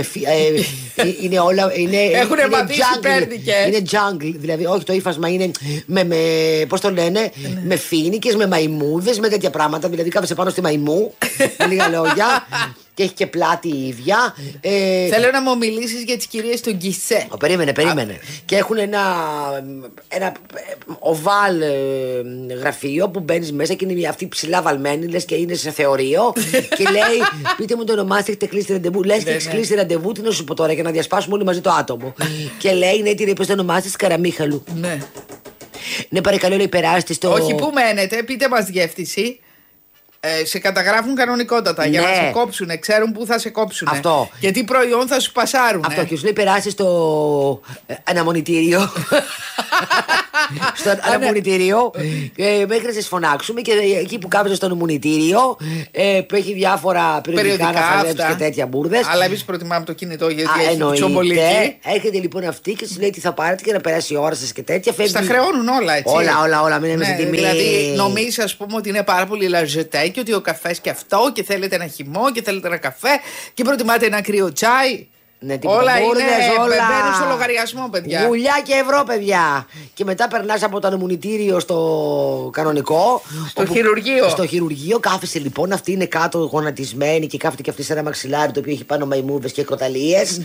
[SPEAKER 1] Είναι όλα.
[SPEAKER 2] Έχουν μαθήσει πέρδικες.
[SPEAKER 1] Είναι jungle. Δηλαδή, όχι το ύφασμα είναι. Πώς το λένε? Με φοίνικες, με μαϊμούδες, με τέτοια πράγματα. Δηλαδή, κάθεσαι πάνω στη μαϊμού. Με λίγα λόγια. Και έχει και πλάτη η ίδια.
[SPEAKER 2] Θέλω να μου μιλήσεις για τις κυρίες του Γκισέ.
[SPEAKER 1] Περίμενε. Και έχουν ένα οβάλ γραφείο που μπαίνεις μέσα και είναι αυτή ψηλά βαλμένη, λες και είναι σε θεωρείο. Και λέει, πείτε μου το όνομά σας, έχετε κλείσει ραντεβού. Λες και έχεις κλείσει ραντεβού, τι να σου πω τώρα, για να διασπάσουμε όλοι μαζί το άτομο. Και λέει, ναι, τι είπες το όνομά σας, Καραμίχαλου.
[SPEAKER 2] Ναι,
[SPEAKER 1] παρακαλώ, λέει, περάστε στο.
[SPEAKER 2] Όχι, πού μένετε, πείτε μας διεύθυνση. Σε καταγράφουν κανονικότατα για να σε κόψουν. Ξέρουν πού θα σε κόψουν.
[SPEAKER 1] Αυτό.
[SPEAKER 2] Και τι προϊόν θα σου πασάρουν.
[SPEAKER 1] Αυτό. Και σου λέει περάσει στο αναμονητήριο. Στο αναμονητήριο. Μέχρι να σε φωνάξουμε και εκεί που κάθεσαι στο αναμονητήριο που έχει διάφορα περιοδικά να χαζέψει και τέτοια μπουρδες.
[SPEAKER 2] Αλλά εμείς προτιμάμε το κινητό γιατί έχει τσομπολική.
[SPEAKER 1] Έρχεται λοιπόν αυτή και σου λέει τι θα πάρετε και να περάσει η ώρα σας και τέτοια.
[SPEAKER 2] Στα χρεώνουν όλα έτσι.
[SPEAKER 1] Όλα. Μην είναι τιμή.
[SPEAKER 2] Δηλαδή νομίζεις ας πούμε ότι είναι πάρα πολύ λαζετέ και ότι ο καφές και αυτό και θέλετε ένα χυμό και θέλετε ένα καφέ και προτιμάτε ένα κρύο τσάι.
[SPEAKER 1] Ναι,
[SPEAKER 2] όλα είναι, μπαίνουν στο λογαριασμό, παιδιά.
[SPEAKER 1] Γουλιά και ευρώ, παιδιά. Και μετά περνάς από το ανεμονητήριο στο κανονικό.
[SPEAKER 2] Χειρουργείο.
[SPEAKER 1] Στο χειρουργείο κάθεσαι λοιπόν, αυτή είναι κάτω γονατισμένη και κάθεται και αυτή σε ένα μαξιλάρι το οποίο έχει πάνω μαϊμούδες και κροταλίες.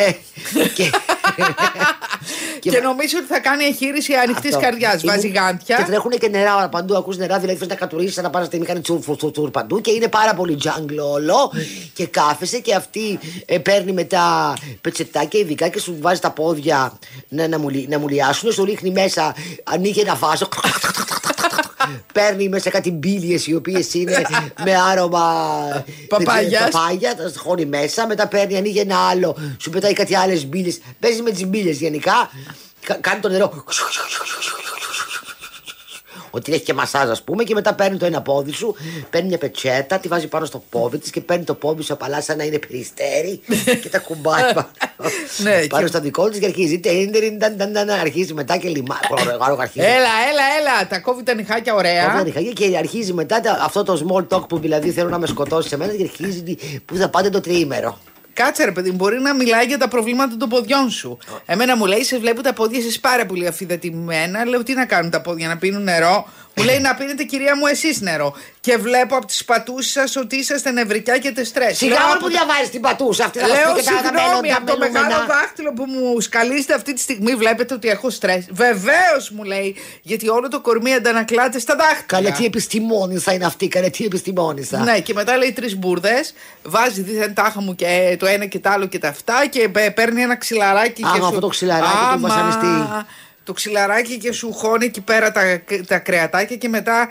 [SPEAKER 2] Και νομίζω ότι θα κάνει εγχείρηση ανοιχτής καρδιάς. Βάζει γάντια.
[SPEAKER 1] Και τρέχουν και νερά παντού. Ακούς νερά, δηλαδή θες να κατουρίσεις να πας στη μηχανή τσουρ παντού. Και είναι πάρα πολύ τζάγκλο όλο. Και κάθεσαι και αυτή παίρνει μετά πετσετάκια ειδικά και σου βάζει τα πόδια να μουλιάσουν. Σου ρίχνει μέσα, ανοίγει ένα βάζο. Παίρνει μέσα κάτι μπίλιες οι οποίες είναι με άρωμα παπάγια, τα χώνει μέσα. Μετά παίρνει, ανοίγει ένα άλλο, σου πετάει κάτι άλλες μπίλιες. Παίζει με τις μπίλιες γενικά. Κάνει το νερό. Ότι έχει και μασάζ, ας πούμε, και μετά παίρνει το ένα πόδι σου, παίρνει μια πετσέτα, τη βάζει πάνω στο πόδι της και παίρνει το πόδι σου απαλά σαν να είναι περιστέρι και τα κουμπάει πάνω στο δικό της και αρχίζει. Αρχίζει μετά και λιμά.
[SPEAKER 2] Έλα, τα κόβει τα νυχάκια ωραία.
[SPEAKER 1] Κόβει τα νυχάκια και αρχίζει μετά αυτό το small talk που δηλαδή θέλω να με σκοτώσει σε μένα και αρχίζει που θα πάτε το τριήμερο.
[SPEAKER 2] Κάτσε ρε παιδί, μπορεί να μιλάει για τα προβλήματα των ποδιών σου. Εμένα μου λέει, σε βλέπω τα πόδια σας πάρα πολύ αφιδατημένα. Λέω, τι να κάνουν τα πόδια, να πίνουν νερό. Μου λέει, να πίνετε κυρία μου εσείς νερό. Και βλέπω από τις πατούσες σας ότι είσαστε νευρικιά και τεστρές.
[SPEAKER 1] Σιγά που διαβάζεις την πατούσα αυτή.
[SPEAKER 2] Λέω, συγγνώμη, από το μεγάλο δάχτυλο που μου σκαλίζετε αυτή τη στιγμή βλέπετε ότι έχω στρες. Βεβαίως μου λέει, γιατί όλο το κορμί αντανακλάται στα δάχτυλα.
[SPEAKER 1] Καλέ, τι επιστημόνισσα είναι αυτή, καλέ, τι επιστημόνισσα.
[SPEAKER 2] Ναι, και μετά λέει 3 μπουρδες, βάζει δίθεν τάχα μου και το ένα και το άλλο και τα αυτά και παίρνει ένα ξυλαράκι.
[SPEAKER 1] Άμα αυτό το ξυλαράκι του βασανιστεί.
[SPEAKER 2] Το ξυλαράκι και σου χώνει εκεί πέρα τα κρεατάκια και μετά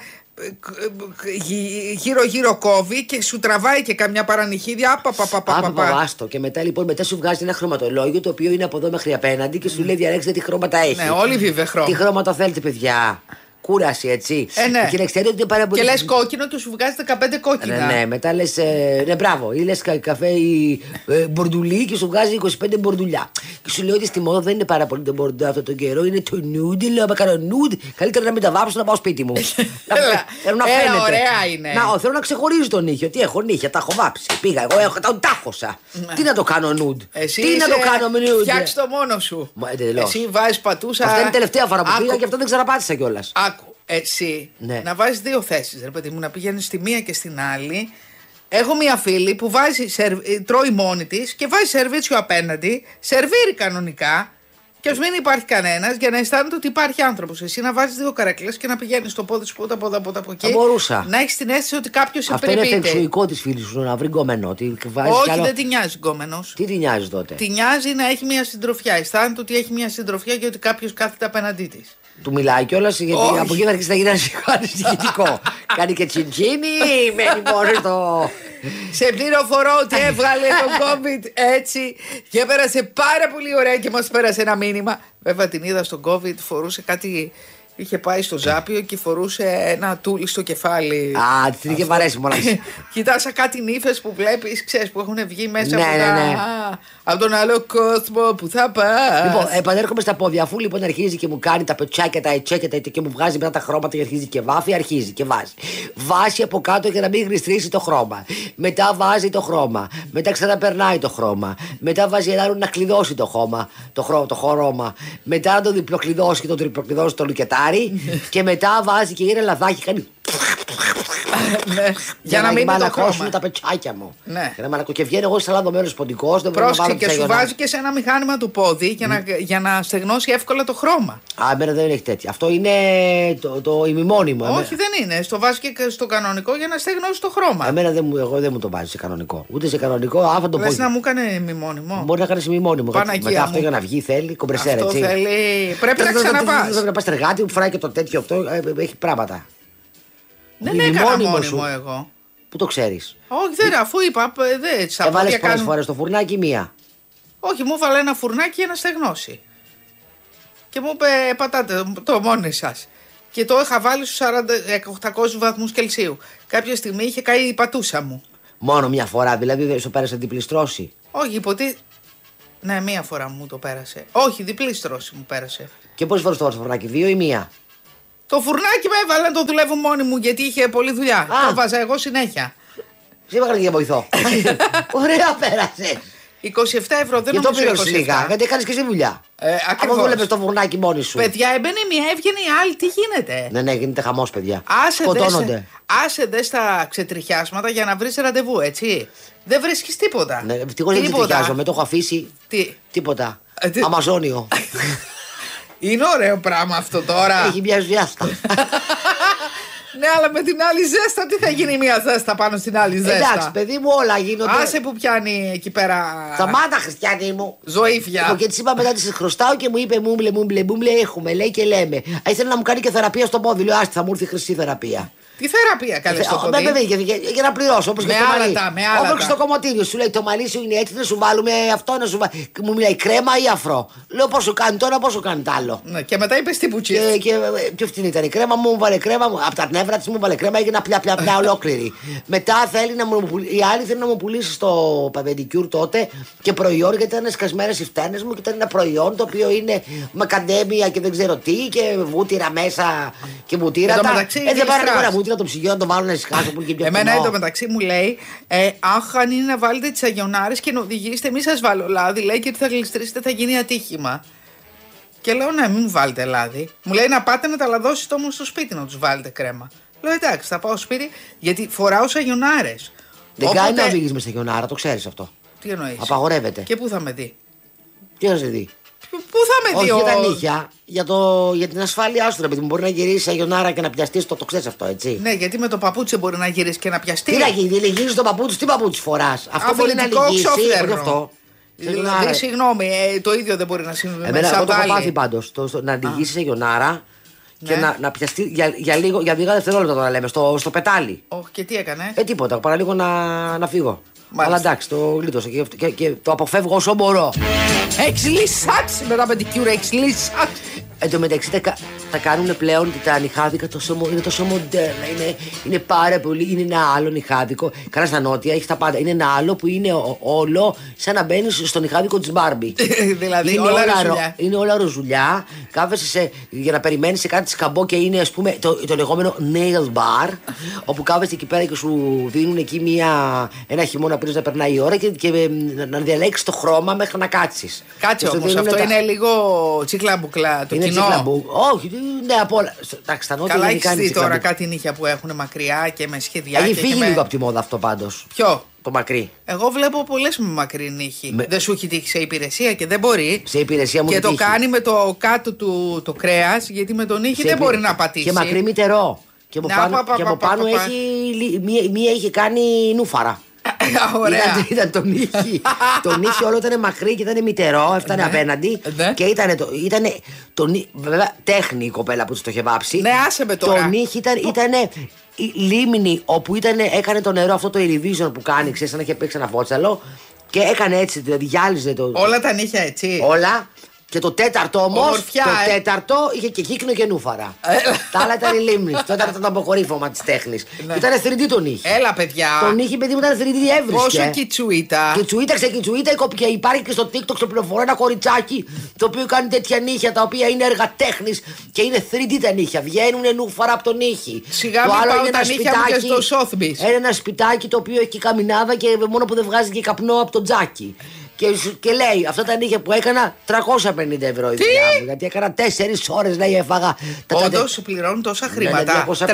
[SPEAKER 2] γύρω κόβει και σου τραβάει και καμιά παρανυχίδια.
[SPEAKER 1] Άστο. Και μετά σου βγάζει ένα χρωματολόγιο το οποίο είναι από εδώ μέχρι απέναντι και σου λέει διαλέξτε τι χρώματα έχει.
[SPEAKER 2] Ναι, όλοι βίβε χρώμα.
[SPEAKER 1] Τι χρώματα θέλετε, παιδιά. Κούραση, έτσι.
[SPEAKER 2] Ναι.
[SPEAKER 1] Και να ξέρετε ότι είναι πάρα πολύ.
[SPEAKER 2] Και λες κόκκινο και σου βγάζει 15 κόκκινα.
[SPEAKER 1] Ναι, μετά λες. Ναι, μπράβο. Ή λες καφέ μπορντουλί και σου βγάζει 25 μπορντουλιά. Και σου λέει ότι στη μόδα δεν είναι πάρα πολύ το μπορντουλί αυτό τον καιρό. Είναι το νούντι. Λέω, άμα κάνω νούντι, καλύτερα να μην τα βάψω να πάω σπίτι μου.
[SPEAKER 2] Θέλω να φαίνεται. Ωραία είναι.
[SPEAKER 1] Θέλω να ξεχωρίζει τον νύχιο. Τι έχω νύχια, τα έχω βάψει. Πήγα εγώ, τα τάχωσα. Τι να το κάνω νούντ. Τι να το κάνω με νούντ.
[SPEAKER 2] Φτιάξει το μόνο σου. Εσύ βάζει πατούσα.
[SPEAKER 1] Αυτή είναι η τελευταία φορά που πήγα και αυτό δεν ξαναπάτησα κιόλα.
[SPEAKER 2] Εσύ να βάζεις 2 θέσεις, ρε παιδί μου, να πηγαίνεις στη μία και στην άλλη. Έχω μία φίλη που τρώει μόνη της και βάζει σερβίτσιο απέναντι, σερβίρει κανονικά και ας μην υπάρχει κανένας για να αισθάνεται ότι υπάρχει άνθρωπος. Εσύ να βάζεις 2 καρέκλες και να πηγαίνεις στο πόδι σου από εδώ από εκεί.
[SPEAKER 1] Θα μπορούσα.
[SPEAKER 2] Να έχεις την αίσθηση ότι κάποιος σε περιποιείται.
[SPEAKER 1] Αυτό είναι φεξουικό της φίλης σου να βρει γκόμενο.
[SPEAKER 2] Όχι, δεν τη νοιάζει γκόμενος.
[SPEAKER 1] Τι τη νοιάζει τότε.
[SPEAKER 2] Τη νοιάζει να έχει μία συντροφιά. Αισθάνεται ότι έχει μία συντροφιά και ότι κάποιος κάθεται απέναντί της.
[SPEAKER 1] Του μιλάει κιόλας γιατί από εκεί θα αρχίσει να γίνει ανησυχητικό. Κάνει και τσιντσίνι, μένει μόνο στο.
[SPEAKER 2] Σε πληροφορώ ότι έβγαλε το COVID έτσι και πέρασε πάρα πολύ ωραία και μας πέρασε ένα μήνυμα. Βέβαια την είδα στο COVID, φορούσε κάτι. Είχε πάει στο Ζάπιο και φορούσε ένα τούλι στο κεφάλι.
[SPEAKER 1] Α, την είχε βαρέσει μόνο.
[SPEAKER 2] Κοιτάσα κάτι νύφες που βλέπεις, ξέρεις, που έχουν βγει μέσα από τον άλλο κόσμο που θα πας.
[SPEAKER 1] Λοιπόν, επανέρχομαι στα πόδια. Αφού λοιπόν αρχίζει και μου κάνει τα πετσάκια, τα ετσέκια και μου βγάζει μετά τα χρώματα και αρχίζει και βάφει, αρχίζει και βάζει. Βάσει από κάτω για να μην γλιστρήσει το χρώμα. Μετά βάζει το χρώμα. Μετά ξαναπερνάει το χρώμα. Μετά βάζει ένα άλλο να κλειδώσει το χρώμα. Το χρώμα. Μετά να το διπλοκλειδώσει και το τριπλοκλειδώσει το λουκετά. Και μετά βάζει και είναι λαδάκι, κάνει.
[SPEAKER 2] Για να μην
[SPEAKER 1] μαλακώσουν τα πετσάκια μου. Και βγαίνει εγώ σαν λαδωμένο ποντικό.
[SPEAKER 2] Πρόσεχε και σου βάζει και σε ένα μηχάνημα του πόδι για να στεγνώσει εύκολα το χρώμα.
[SPEAKER 1] Α, εμένα δεν έχει τέτοια. Αυτό είναι το ημιμόνιμο.
[SPEAKER 2] Όχι, δεν είναι. Στο βάζει και στο κανονικό για να στεγνώσει το χρώμα.
[SPEAKER 1] Εμένα δεν μου το βάζει σε κανονικό. Ούτε σε κανονικό.
[SPEAKER 2] Λες να μου κάνει ημιμόνιμο.
[SPEAKER 1] Μπορεί να κάνει ημιμόνιμο. Μετά αυτό για να βγει θέλει κομπρεσέρα.
[SPEAKER 2] Πρέπει να ξαναπά.
[SPEAKER 1] Δεν να πα εργάτη που φοράει και το τέτοιο αυτό. Έχει πράγματα.
[SPEAKER 2] Δεν έκανα μόνιμο εγώ.
[SPEAKER 1] Πού το ξέρεις?
[SPEAKER 2] Όχι, δεν, αφού είπα.
[SPEAKER 1] Έβαλες πολλές φορές το φουρνάκι, μία?
[SPEAKER 2] Όχι, μου έβαλε ένα φουρνάκι για να στεγνώσει. Και μου είπε, πατάτε το μόνοι σας. Και το είχα βάλει στους 800 βαθμούς Κελσίου. Κάποια στιγμή είχε καεί η πατούσα μου.
[SPEAKER 1] Μόνο μια φορά, δηλαδή δεν σου πέρασε διπλή στρώση?
[SPEAKER 2] Όχι, ναι, μία φορά μου το πέρασε. Όχι, διπλή στρώση μου πέρασε.
[SPEAKER 1] Και πόσες φορές το έβαλες το φουρνάκι, 2 ή 1?
[SPEAKER 2] Το φουρνάκι με έβαλε να το δουλεύω μόνη μου γιατί είχε πολλή δουλειά. Το βάζα εγώ συνέχεια.
[SPEAKER 1] Σε έβαλε για βοηθό. Ωραία, πέρασε.
[SPEAKER 2] 27 ευρώ, δεν νομίζω.
[SPEAKER 1] Και το πλήρωσες λίγα, γιατί έκανες και εσύ δουλειά.
[SPEAKER 2] Ακριβώς.
[SPEAKER 1] Αφού δούλευες το φουρνάκι μόνη σου.
[SPEAKER 2] Παιδιά, έμπαινε μία, έβγαινε η άλλη, τι γίνεται?
[SPEAKER 1] Ναι, γίνεται χαμός, παιδιά.
[SPEAKER 2] Σκοτώνονται. Άσε δε στα ξετριχιάσματα για να βρεις ραντεβού, έτσι. Δεν βρίσκεις τίποτα.
[SPEAKER 1] Ναι, ευτυχώς δεν ξετριχιάζομαι, το έχω αφήσει.
[SPEAKER 2] Τίποτα.
[SPEAKER 1] Αμαζόνιο.
[SPEAKER 2] Είναι ωραίο πράγμα αυτό τώρα.
[SPEAKER 1] Έχει μια ζέστα.
[SPEAKER 2] Ναι, αλλά με την άλλη ζέστα, τι θα γίνει μία ζέστα πάνω στην άλλη ζέστα?
[SPEAKER 1] Εντάξει, παιδί μου, όλα γίνονται.
[SPEAKER 2] Άσε που πιάνει εκεί πέρα.
[SPEAKER 1] Σταμάτα, Χριστιανή μου.
[SPEAKER 2] Ζωήφια.
[SPEAKER 1] Και τη είπα μετά, τη χρωστάω και μου είπε μούμπλε, έχουμε, λέει και λέμε. Ήθελε να μου κάνει και θεραπεία στο πόδι. Λέω, άστι, θα μου έρθει χρυσή θεραπεία.
[SPEAKER 2] Τι θεραπεία, καλέ στο πόδι?
[SPEAKER 1] Για να πληρώσω, όπως και στο μαλλί. Όπως στο κομμωτήριο σου λέει, το μαλλί σου είναι έτσι, να σου βάλουμε αυτό, να σου βάλουμε. Μου μιλάει κρέμα ή αφρό. Λέω, πόσο κάνει τώρα, πόσο κάνει τ' άλλο.
[SPEAKER 2] Ναι, και μετά είπε τι πουτσί.
[SPEAKER 1] Και πιο φτηνή ήταν η κρέμα, μου βάλε κρέμα, από τα νεύρα τη μου βάλε κρέμα, έγινε πια ολόκληρη. Μετά θέλει να μου, η άλλη θέλει να μου πουλήσει στο παπεντικιούρ τότε και προϊόν, γιατί ήταν σκασμένες οι φτάνες μου και ήταν ένα προϊόν το οποίο είναι μακαντέμια και δεν ξέρω τι και βούτυρα μέσα και βουτύρα. Δεν πάρε βούτυρα το ψυγείο να το βάλω να ησυχάσω που είναι και πιο
[SPEAKER 2] εμένα εντωμεταξύ μου λέει, αχ, αν είναι να βάλετε τις αγιονάρες και να οδηγήσετε, μη σας βάλω λάδι, λέει, και ότι θα γλιστρήσετε, θα γίνει ατύχημα. Και λέω, ναι, μην μου βάλετε λάδι. Μου λέει να πάτε να τα λαδώσετε όμως στο σπίτι να τους βάλετε κρέμα. Λέω, εντάξει, θα πάω στο σπίτι γιατί φοράω αγιονάρες.
[SPEAKER 1] Δεν κάνει να οδηγείς με σταγιονάρα, το ξέρεις αυτό.
[SPEAKER 2] Τι εννοείς?
[SPEAKER 1] Απαγορεύεται.
[SPEAKER 2] Και πού θα με δει?
[SPEAKER 1] Τι θα σε δει?
[SPEAKER 2] Πού θα με δει?
[SPEAKER 1] Όχι για τα νύχια, για την ασφάλειά σου, επειδή μπορεί να γυρίσει αγιονάρα και να πιαστεί, το ξέρεις αυτό, έτσι.
[SPEAKER 2] Ναι, γιατί με το παπούτσι μπορεί να γυρίσει και να πιαστεί.
[SPEAKER 1] Τι να γίνει, λυγίζει το παπούτσι, τι παπούτσι φοράς? Αυτό μπορεί να λυγίσει. Αυτό.
[SPEAKER 2] Δηλαδή, συγγνώμη, το ίδιο δεν μπορεί να συμβεί.
[SPEAKER 1] Εμένα αυτό το έχω πάθει πάντως. Να λυγίσει αγιονάρα και να πιαστεί για λίγα δευτερόλεπτα, τώρα λέμε, στο πετάλι.
[SPEAKER 2] Όχι, και τι έκανε?
[SPEAKER 1] Τίποτα, παραλίγο να φύγω. Αλλά εντάξει, το γλίτωσα και το αποφεύγω όσο μπορώ.
[SPEAKER 2] Έχεις λυσάξει με τα πεντικιούρα, έχεις λυσάξει.
[SPEAKER 1] Εν τω μεταξύ τα κάνουν πλέον τα νυχάδικα, είναι τόσο μοντέρνα. Είναι πάρα πολύ. Είναι ένα άλλο νυχάδικο. Καλά, στα νότια έχει τα πάντα. Είναι ένα άλλο που είναι όλο σαν να μπαίνει στο νυχάδικο τη Μπάρμπι.
[SPEAKER 2] Δηλαδή όλα ροζουλιά.
[SPEAKER 1] Είναι όλα ροζουλιά. Κάθεσαι για να περιμένει σε κάτι σκαμπό και είναι, ας πούμε, το λεγόμενο nail bar. Όπου κάθεσαι εκεί πέρα και σου δίνουν εκεί ένα χειμώνα πριν να περνάει η ώρα και να διαλέξει το χρώμα μέχρι να κάτσει.
[SPEAKER 2] Κάτσε όμως, αυτό είναι λίγο τσίκλαμπουκλά.
[SPEAKER 1] Όχι, ναι, από όλα. Εντάξει, στα νότια
[SPEAKER 2] καλά,
[SPEAKER 1] δεν κάνει.
[SPEAKER 2] Καλά, έχει τώρα κάτι νύχια που έχουν μακριά και με σχεδιά.
[SPEAKER 1] Έχει φύγει λίγο από τη μόδα αυτό πάντως.
[SPEAKER 2] Ποιο?
[SPEAKER 1] Το μακρύ.
[SPEAKER 2] Εγώ βλέπω πολλές με μακρύ νύχι. Δεν σου έχει τύχει σε υπηρεσία και δεν μπορεί.
[SPEAKER 1] Σε υπηρεσία μου
[SPEAKER 2] και
[SPEAKER 1] το
[SPEAKER 2] τύχει. Κάνει με το κάτω του το κρέας, γιατί με τον νύχι δεν μπορεί να πατήσει.
[SPEAKER 1] Και μακρύ μητερό. Και από πάνω μία είχε κάνει νούφαρα. Ήταν το νύχι. Το νύχι όλο ήταν μακρύ και ήταν μητερό, έφτανε απέναντι. Και ήταν. Βέβαια, τέχνη η κοπέλα που του το είχε βάψει.
[SPEAKER 2] Ναι, άσε με τώρα.
[SPEAKER 1] Το νύχι ήταν λίμνη όπου έκανε το νερό, αυτό το iridium που κάνει, ξέρεις, σαν να είχε παίξει ένα φότσαλο. Και έκανε έτσι, δηλαδή γυάλιζε το.
[SPEAKER 2] Όλα τα νύχια έτσι.
[SPEAKER 1] Όλα. Και το τέταρτο όμως, τέταρτο είχε και κύκνο και νούφαρα. Τα άλλα ήταν η λίμνη. Το τέταρτο ήταν το αποκορύφωμα της τέχνης. Ήταν 3D το νύχι.
[SPEAKER 2] Έλα, παιδιά.
[SPEAKER 1] Το νύχι, παιδί μου, ήταν 3D έβρισκε.
[SPEAKER 2] Πόσο κυτσουίτα.
[SPEAKER 1] Κυτσουίτα, και υπάρχει και στο TikTok, στο πληροφορώ, ένα κοριτσάκι το οποίο κάνει τέτοια νύχια τα οποία είναι έργα τέχνης και είναι 3D τα νύχια. Βγαίνουν νούφαρα από το νύχι.
[SPEAKER 2] Σιγά μην πάω τα νύχια μου και στο Σόθμπις.
[SPEAKER 1] Ένα σπιτάκι το οποίο έχει καμινάδα και μόνο που δεν βγάζει και καπνό από το τζάκι. Και λέει, αυτά τα νύχια που έκανα 350 ευρώ η δουλειά μου. Γιατί έκανα 4 ώρες, λέει, έφαγα.
[SPEAKER 2] Όντως σου πληρώνουν τόσα χρήματα. 350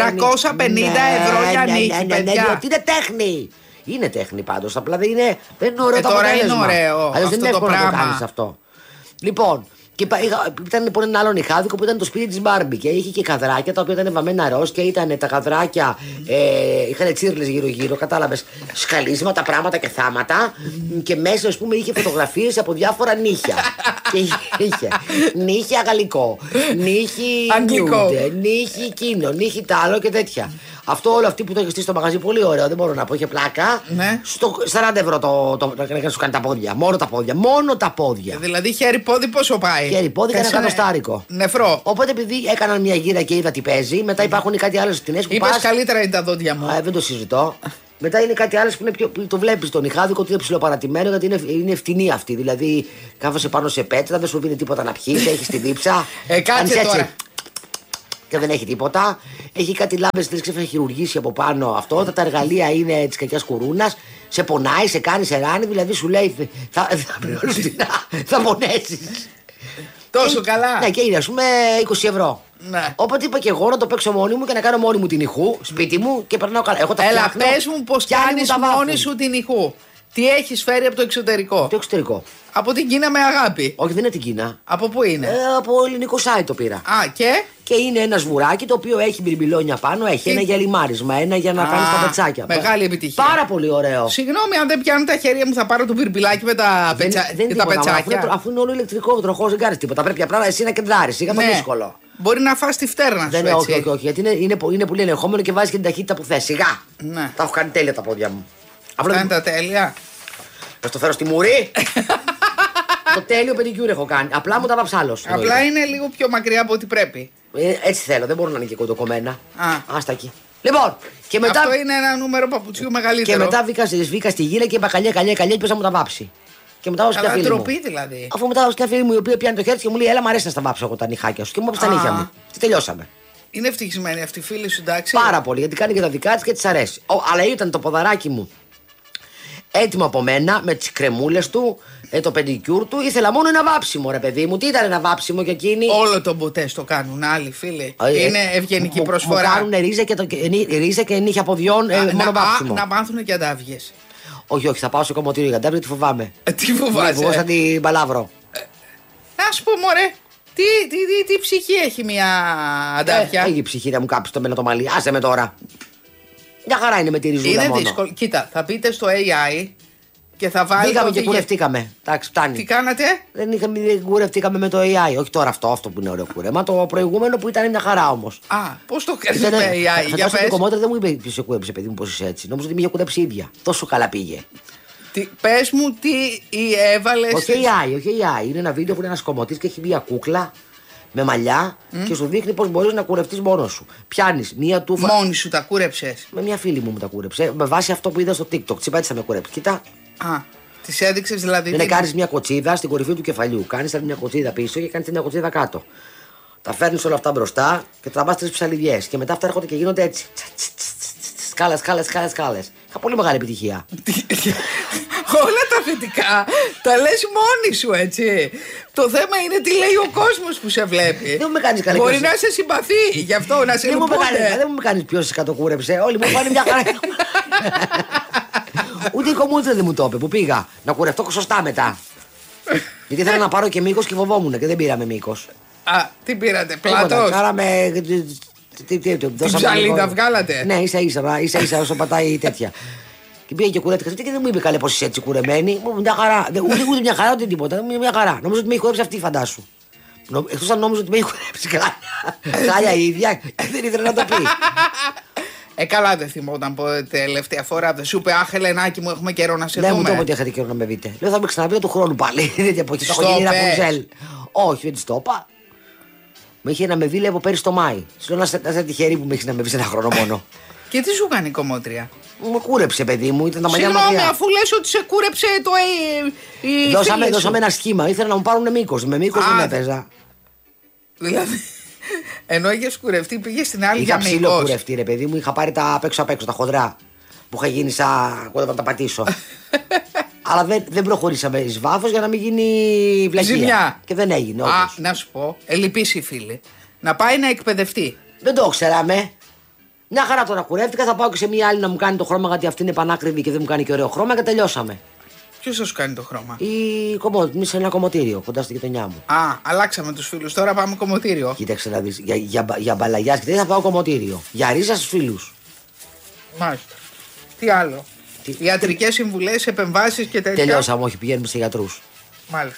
[SPEAKER 2] ευρώ για νύχι, παιδιά.
[SPEAKER 1] Γιατί είναι τέχνη. Είναι τέχνη πάντως. Απλά δεν είναι ωραίο το αποτέλεσμα.
[SPEAKER 2] Τώρα είναι ωραίο.
[SPEAKER 1] Αλλιώς δεν είναι εύκολο να το κάνεις αυτό. Λοιπόν, και ήταν λοιπόν ένα άλλο νυχάδικο που ήταν το σπίτι της Μπάρμπι και είχε και καδράκια τα οποία ήταν βαμμένα ροζ και ήταν τα καδράκια, είχαν τσίρλες γύρω-γύρω, κατάλαβες, σκαλίσματα, πράγματα και θάματα και μέσα, ας πούμε, είχε φωτογραφίες από διάφορα νύχια. είχε νύχι αγαλλικό, νύχι νιούντε, νύχι εκείνο, νύχι τ' άλλο και τέτοια. Αυτό όλο αυτή που το έχει στήσει στο μαγαζί, πολύ ωραίο, δεν μπορώ να πω, είχε πλάκα.
[SPEAKER 2] Ναι.
[SPEAKER 1] Στο 40 ευρώ να σου κάνει τα πόδια. Μόνο τα πόδια. Μόνο τα πόδια.
[SPEAKER 2] Δηλαδή χέρι-πόδι πόσο πάει?
[SPEAKER 1] Χέρι-πόδι και ένα εκατοστάρικο.
[SPEAKER 2] Νεφρό.
[SPEAKER 1] Οπότε επειδή έκαναν μια γύρα και είδα τι παίζει, μετά υπάρχουν κάτι άλλε τιμέ που
[SPEAKER 2] Είπες καλύτερα είναι τα δόντια μου.
[SPEAKER 1] Δεν το συζητώ. Μετά είναι κάτι άλλο που είναι που το βλέπει τον ηχάδικο ότι είναι ψηλοπαρατημένο γιατί είναι φτηνή αυτή. Δηλαδή κάθεσαι πάνω σε πέτρα, δεν σου δίνει τίποτα να πιει, έχει τη δίψα.
[SPEAKER 2] Κάτσε τώρα.
[SPEAKER 1] Και δεν έχει τίποτα. Έχει κάτι λάμπες που έχει χειρουργήσει από πάνω αυτό. Τα εργαλεία είναι τη κακιά κουρούνα. Σε πονάει, σε κάνει, σε ράνει. Δηλαδή σου λέει θα πονέσει.
[SPEAKER 2] Τόσο καλά.
[SPEAKER 1] Ναι, και είναι α πούμε 20 ευρώ.
[SPEAKER 2] Ναι.
[SPEAKER 1] Οπότε είπα και εγώ να το παίξω μόνη μου και να κάνω μόνη μου την ηχού σπίτι μου και περνάω καλά.
[SPEAKER 2] Έλα, πες μου πως κάνεις μόνη σου την ηχού. Τι έχεις φέρει από το εξωτερικό?
[SPEAKER 1] Το εξωτερικό.
[SPEAKER 2] Από την Κίνα με αγάπη.
[SPEAKER 1] Όχι, δεν είναι την Κίνα.
[SPEAKER 2] Από πού είναι?
[SPEAKER 1] Από ελληνικό site το πήρα.
[SPEAKER 2] Α, και?
[SPEAKER 1] Και είναι ένα σβουράκι το οποίο έχει μπιρμπιλόνια πάνω, έχει ένα για λιμάρισμα, ένα για να κάνει τα πετσάκια.
[SPEAKER 2] Μεγάλη επιτυχία.
[SPEAKER 1] Πάρα πολύ ωραίο.
[SPEAKER 2] Συγγνώμη, αν δεν πιάνουν τα χέρια μου, θα πάρω το μπιρμπιλάκι με τα πετσάκια.
[SPEAKER 1] Αφού είναι όλο ηλεκτρικό, τροχό δεν κάνει τίποτα. Πρέπει απλά εσύ να κεντράρει. Είναι το δύσκολο.
[SPEAKER 2] Μπορεί να φας τη φτέρνα σου.
[SPEAKER 1] Όχι, γιατί είναι πολύ ελεγχόμενο και βάζει και την ταχύτητα που θε. Σιγά.
[SPEAKER 2] Ναι.
[SPEAKER 1] Τα έχω κάνει τέλεια τα πόδια μου.
[SPEAKER 2] Αυτά είναι τα τέλεια.
[SPEAKER 1] Θα το φέρω στη μουρή. Το τέλειο πεντικιούρ έχω κάνει. Απλά μου τα βάψα άλλο.
[SPEAKER 2] Απλά είναι λίγο πιο μακριά από ό,τι πρέπει.
[SPEAKER 1] Έτσι θέλω, δεν μπορούν να είναι και κοντοκομμένα. Άστα εκεί. Λοιπόν, και μετά.
[SPEAKER 2] Αυτό είναι ένα νούμερο παπουτσιού μεγαλύτερο.
[SPEAKER 1] Και μετά βγήκα στη γύρα και είπα καλιά και πες να μου τα βάψει. Και μετά
[SPEAKER 2] αλλά τροπή δηλαδή.
[SPEAKER 1] Αφού μετά μια φίλη μου η οποία πιάνει το χέρι και μου λέει: Έλα, μου αρέσει να στα βάψω εγώ τα νυχάκια σου. Και μου έπεσε τα νύχια μου. Και τελειώσαμε.
[SPEAKER 2] Είναι ευτυχισμένη αυτή η φίλη σου, εντάξει?
[SPEAKER 1] Πάρα πολύ, γιατί κάνει και τα δικά τη και τη αρέσει. Αλλά ήταν το ποδαράκι μου έτοιμο από μένα με τι κρεμούλε του, το πεντικιούρ του. Ήθελα μόνο ένα βάψιμο, ρε παιδί μου. Τι ήταν ένα βάψιμο και εκείνη?
[SPEAKER 2] Όλο τον ποτέ το κάνουν άλλοι φίλοι. Είναι ευγενική προσφορά.
[SPEAKER 1] Μου κάνουν ρίζα και νύχια ποδιών μόνο βάψιμο.
[SPEAKER 2] Να μάθουν και αντάβιες.
[SPEAKER 1] Όχι, θα πάω στο κομμωτήριο για τάμπλετ, τι φοβάμαι.
[SPEAKER 2] Τι φοβάσαι?
[SPEAKER 1] Εγώ σαν την Παλάβρο.
[SPEAKER 2] Να σου πω, μωρέ, τι ψυχή έχει μια αντάβια?
[SPEAKER 1] Έχει ψυχή να μου κάψει το το μαλλί. Άσε με τώρα. Μια χαρά είναι με τη ριζούλα.
[SPEAKER 2] Είναι δύσκολο. Κοίτα, θα πείτε στο AI και θα βάλει.
[SPEAKER 1] Βγήκαμε και κουρευτήκαμε. Εντάξει, φτάνει.
[SPEAKER 2] Τι κάνατε?
[SPEAKER 1] Δεν κουρευτήκαμε με το AI. Όχι τώρα αυτό που είναι ωραίο κούρεμα. Το προηγούμενο που ήταν μια χαρά όμως.
[SPEAKER 2] Α, πώς το κάνεις με AI? Για πες.
[SPEAKER 1] Το κομμάτι δεν μου είπε ποιος σε κούρεψε, παιδί μου, πώς είσαι έτσι. Νόμιζα ότι με είχε κουρέψει η ίδια. Τόσο καλά πήγε.
[SPEAKER 2] Πες μου τι έβαλες.
[SPEAKER 1] Όχι AI. Είναι ένα βίντεο που είναι ένας κομμωτής και έχει μια κούκλα με μαλλιά και σου δείχνει πώς μπορείς να κουρευτείς μόνος σου. Πιάνεις μία τούφα.
[SPEAKER 2] Μόνη σου τα κούρεψες?
[SPEAKER 1] Με μια φίλη μου τα κούρεψε. Με βάση αυτό που είδα στο TikTok. Τσιπά έτσι θα με κουρέψει. Κοίτα.
[SPEAKER 2] Τη έδειξες δηλαδή?
[SPEAKER 1] Δεν κάνεις μια κοτσίδα στην κορυφή του κεφαλιού. Κάνεις μια κοτσίδα πίσω και κάνεις μια κοτσίδα κάτω. Τα φέρνεις όλα αυτά μπροστά και τραβάς 3 ψαλιδιές. Και μετά αυτά έρχονται και γίνονται έτσι. Σκάλες. Είχα πολύ μεγάλη επιτυχία.
[SPEAKER 2] Όλα τα θετικά τα λες μόνη σου, έτσι. Το θέμα είναι τι λέει ο κόσμος που σε βλέπει.
[SPEAKER 1] Δεν μου κάνεις καλή.
[SPEAKER 2] Μπορεί να σε συμπαθεί, γι' αυτό να σε λυπούνται.
[SPEAKER 1] Δεν μου κάνεις ποιος κατοκούρεψε. Όλοι μου πάνε μια χαρά. Ούτε η κομμούτρα δεν μου το είπε που πήγα. Να κουρευτώ σωστά μετά. Γιατί ήθελα να πάρω και μήκος και φοβόμουν και δεν πήραμε μήκος.
[SPEAKER 2] Τι πήρατε, πλάτος?
[SPEAKER 1] Κάναμε.
[SPEAKER 2] Την ψαλίδα βγάλατε?
[SPEAKER 1] Ναι, ίσα όσο πατάει τέτοια. Και πήγε και κουρεύτηκα και δεν μου είπε καλέ πως είσαι έτσι κουρεμένη. Μια χαρά. Ούτε μια χαρά ούτε τίποτα. Μια χαρά. Νομίζω ότι με έχει κουρέψει αυτή, φαντάσου. Εκτός αν νόμιζα ότι με έχει κουρέψει χάλια η ίδια, δεν ήθελε να το πει.
[SPEAKER 2] Καλά, δεν θυμόταν τελευταία φορά. Δεν σου είπε, αχ, Ελενάκη μου, έχουμε καιρό να σε δούμε.
[SPEAKER 1] Δεν μου το είπε ότι είχατε καιρό να με δείτε. Λέω, θα με ξαναπεί του χρόνου πάλι. Δεν από εκεί θα έχω γίνει Ραπουνζέλ. Όχι, δεν τη το είπα. Με είχε να με δει, λέει, από πέρυσι το Μάη. Σου λέω να είσαι τυχερή που με έχει να με βρει ένα χρόνο μόνο.
[SPEAKER 2] Και τι σου κάνει η κομμότρια?
[SPEAKER 1] Μου κούρεψε, παιδί μου, ήταν τα μαλλιά μου.
[SPEAKER 2] Συγγνώμη, αφού λες ότι σε κούρεψε το
[SPEAKER 1] δώσαμε ένα σχήμα, ήθελα να μου πάρουν μήκος. Με μήκος δεν έπαιζα.
[SPEAKER 2] Δηλαδή, ενώ είχε κουρευτεί, πήγε στην άλλη για μήκος.
[SPEAKER 1] Είχα ψηλό κουρευτεί, ρε παιδί μου, είχα πάρει τα απ' έξω, τα χοντρά. Που είχα γίνει σαν κόντρα να τα πατήσω. Αλλά δεν προχωρήσαμε εις βάθος για να μην γίνει βλακεία.
[SPEAKER 2] Ζημιά.
[SPEAKER 1] Και δεν έγινε.
[SPEAKER 2] Να σου πω, λυπήσει η φίλη. Να πάει να εκπαιδευτεί.
[SPEAKER 1] Δεν το ξέραμε. Μια χαρά τώρα κουρεύτηκα. Θα πάω και σε μια άλλη να μου κάνει το χρώμα, γιατί αυτή είναι πανάκριβη και δεν μου κάνει και ωραίο χρώμα και τελειώσαμε.
[SPEAKER 2] Ποιος θα σου κάνει το χρώμα?
[SPEAKER 1] Η κομμωτή, σε ένα κομμωτήριο κοντά στη γειτονιά μου.
[SPEAKER 2] Αλλάξαμε τους φίλους. Τώρα πάμε κομμωτήριο.
[SPEAKER 1] Κοίταξε να δεις. Για μπαλαγιάς και θα πάω κομμωτήριο. Για ρίζα στους φίλους.
[SPEAKER 2] Μάλιστα. Τι άλλο? Ιατρικές συμβουλές, επεμβάσεις και τέτοια.
[SPEAKER 1] Τελειώσαμε, όχι, πηγαίνουμε σε γιατρούς.
[SPEAKER 2] Μάλιστα.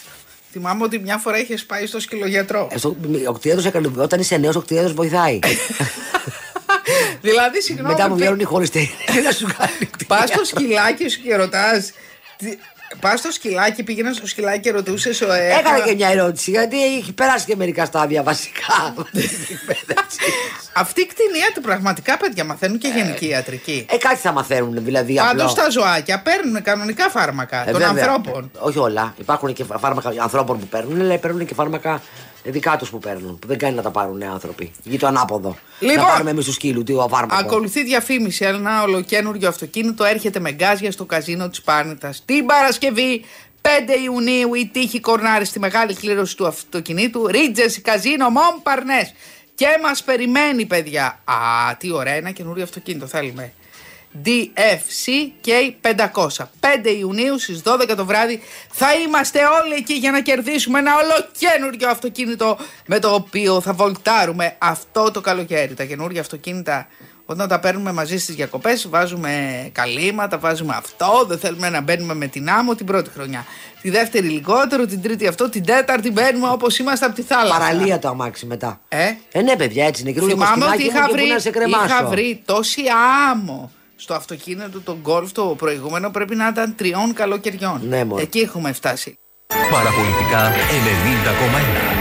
[SPEAKER 2] Θυμάμαι ότι μια φορά είχε πάει στο σκυλογιατρό.
[SPEAKER 1] Ο κτηνίατρος, όταν είσαι νέος, ο κτηνίατρος βοηθάει.
[SPEAKER 2] Δηλαδή, συγγνώμη.
[SPEAKER 1] Μετά μου βγαίνουν οι χωριστοί.
[SPEAKER 2] Πας στο σκυλάκι σου και ρωτάς. Πας στο σκυλάκι, πήγαινα στο σκυλάκι και ρωτούσες.
[SPEAKER 1] Έκανα και μια ερώτηση, γιατί έχει περάσει και μερικά στάδια βασικά.
[SPEAKER 2] Αυτοί οι κτηνίατροι πραγματικά, παιδιά, μαθαίνουν και γενική ιατρική.
[SPEAKER 1] Κάτι θα μαθαίνουν, δηλαδή.
[SPEAKER 2] Πάντως τα ζωάκια παίρνουν κανονικά φάρμακα των ανθρώπων.
[SPEAKER 1] Όχι όλα. Υπάρχουν και φάρμακα ανθρώπων που παίρνουν, αλλά παίρνουν και φάρμακα δικά τους που παίρνουν. Που δεν κάνει να τα πάρουν άνθρωποι. Ή το ανάποδο.
[SPEAKER 2] Λοιπόν,
[SPEAKER 1] να πάρουμε εμείς του σκύλου, τι ο φάρμακο.
[SPEAKER 2] Ακολουθεί διαφήμιση. Ένα ολοκένουργιο αυτοκίνητο έρχεται με γκάζια στο καζίνο της Πάρνηθας. Την Παρασκευή 5 Ιουνίου η τύχη κορνάρει στη μεγάλη κλήρωση του αυτοκινήτου Ρίτζες Καζίνο Μομπαρνές. Και μας περιμένει, παιδιά. Α, τι ωραία, ένα καινούριο αυτοκίνητο θέλουμε. DFCK 500. 5 Ιουνίου στις 12 το βράδυ θα είμαστε όλοι εκεί για να κερδίσουμε ένα ολοκένουργιο αυτοκίνητο με το οποίο θα βολτάρουμε αυτό το καλοκαίρι. Τα καινούργια αυτοκίνητα, όταν τα παίρνουμε μαζί στις διακοπές, βάζουμε καλύματα, βάζουμε αυτό. Δεν θέλουμε να μπαίνουμε με την άμμο την πρώτη χρονιά. Τη δεύτερη λιγότερο, την τρίτη αυτό, την τέταρτη μπαίνουμε όπως είμαστε από τη θάλασσα.
[SPEAKER 1] Παραλία το αμάξι μετά. Ναι, παιδιά, έτσι είναι.
[SPEAKER 2] Θυμάμαι ότι είχα βρει τόση άμμο στο αυτοκίνητο τον Golf το προηγούμενο, πρέπει να ήταν 3 καλοκαιριών.
[SPEAKER 1] Ναι,
[SPEAKER 2] εκεί έχουμε φτάσει.
[SPEAKER 4] Παραπολιτικά 90,1.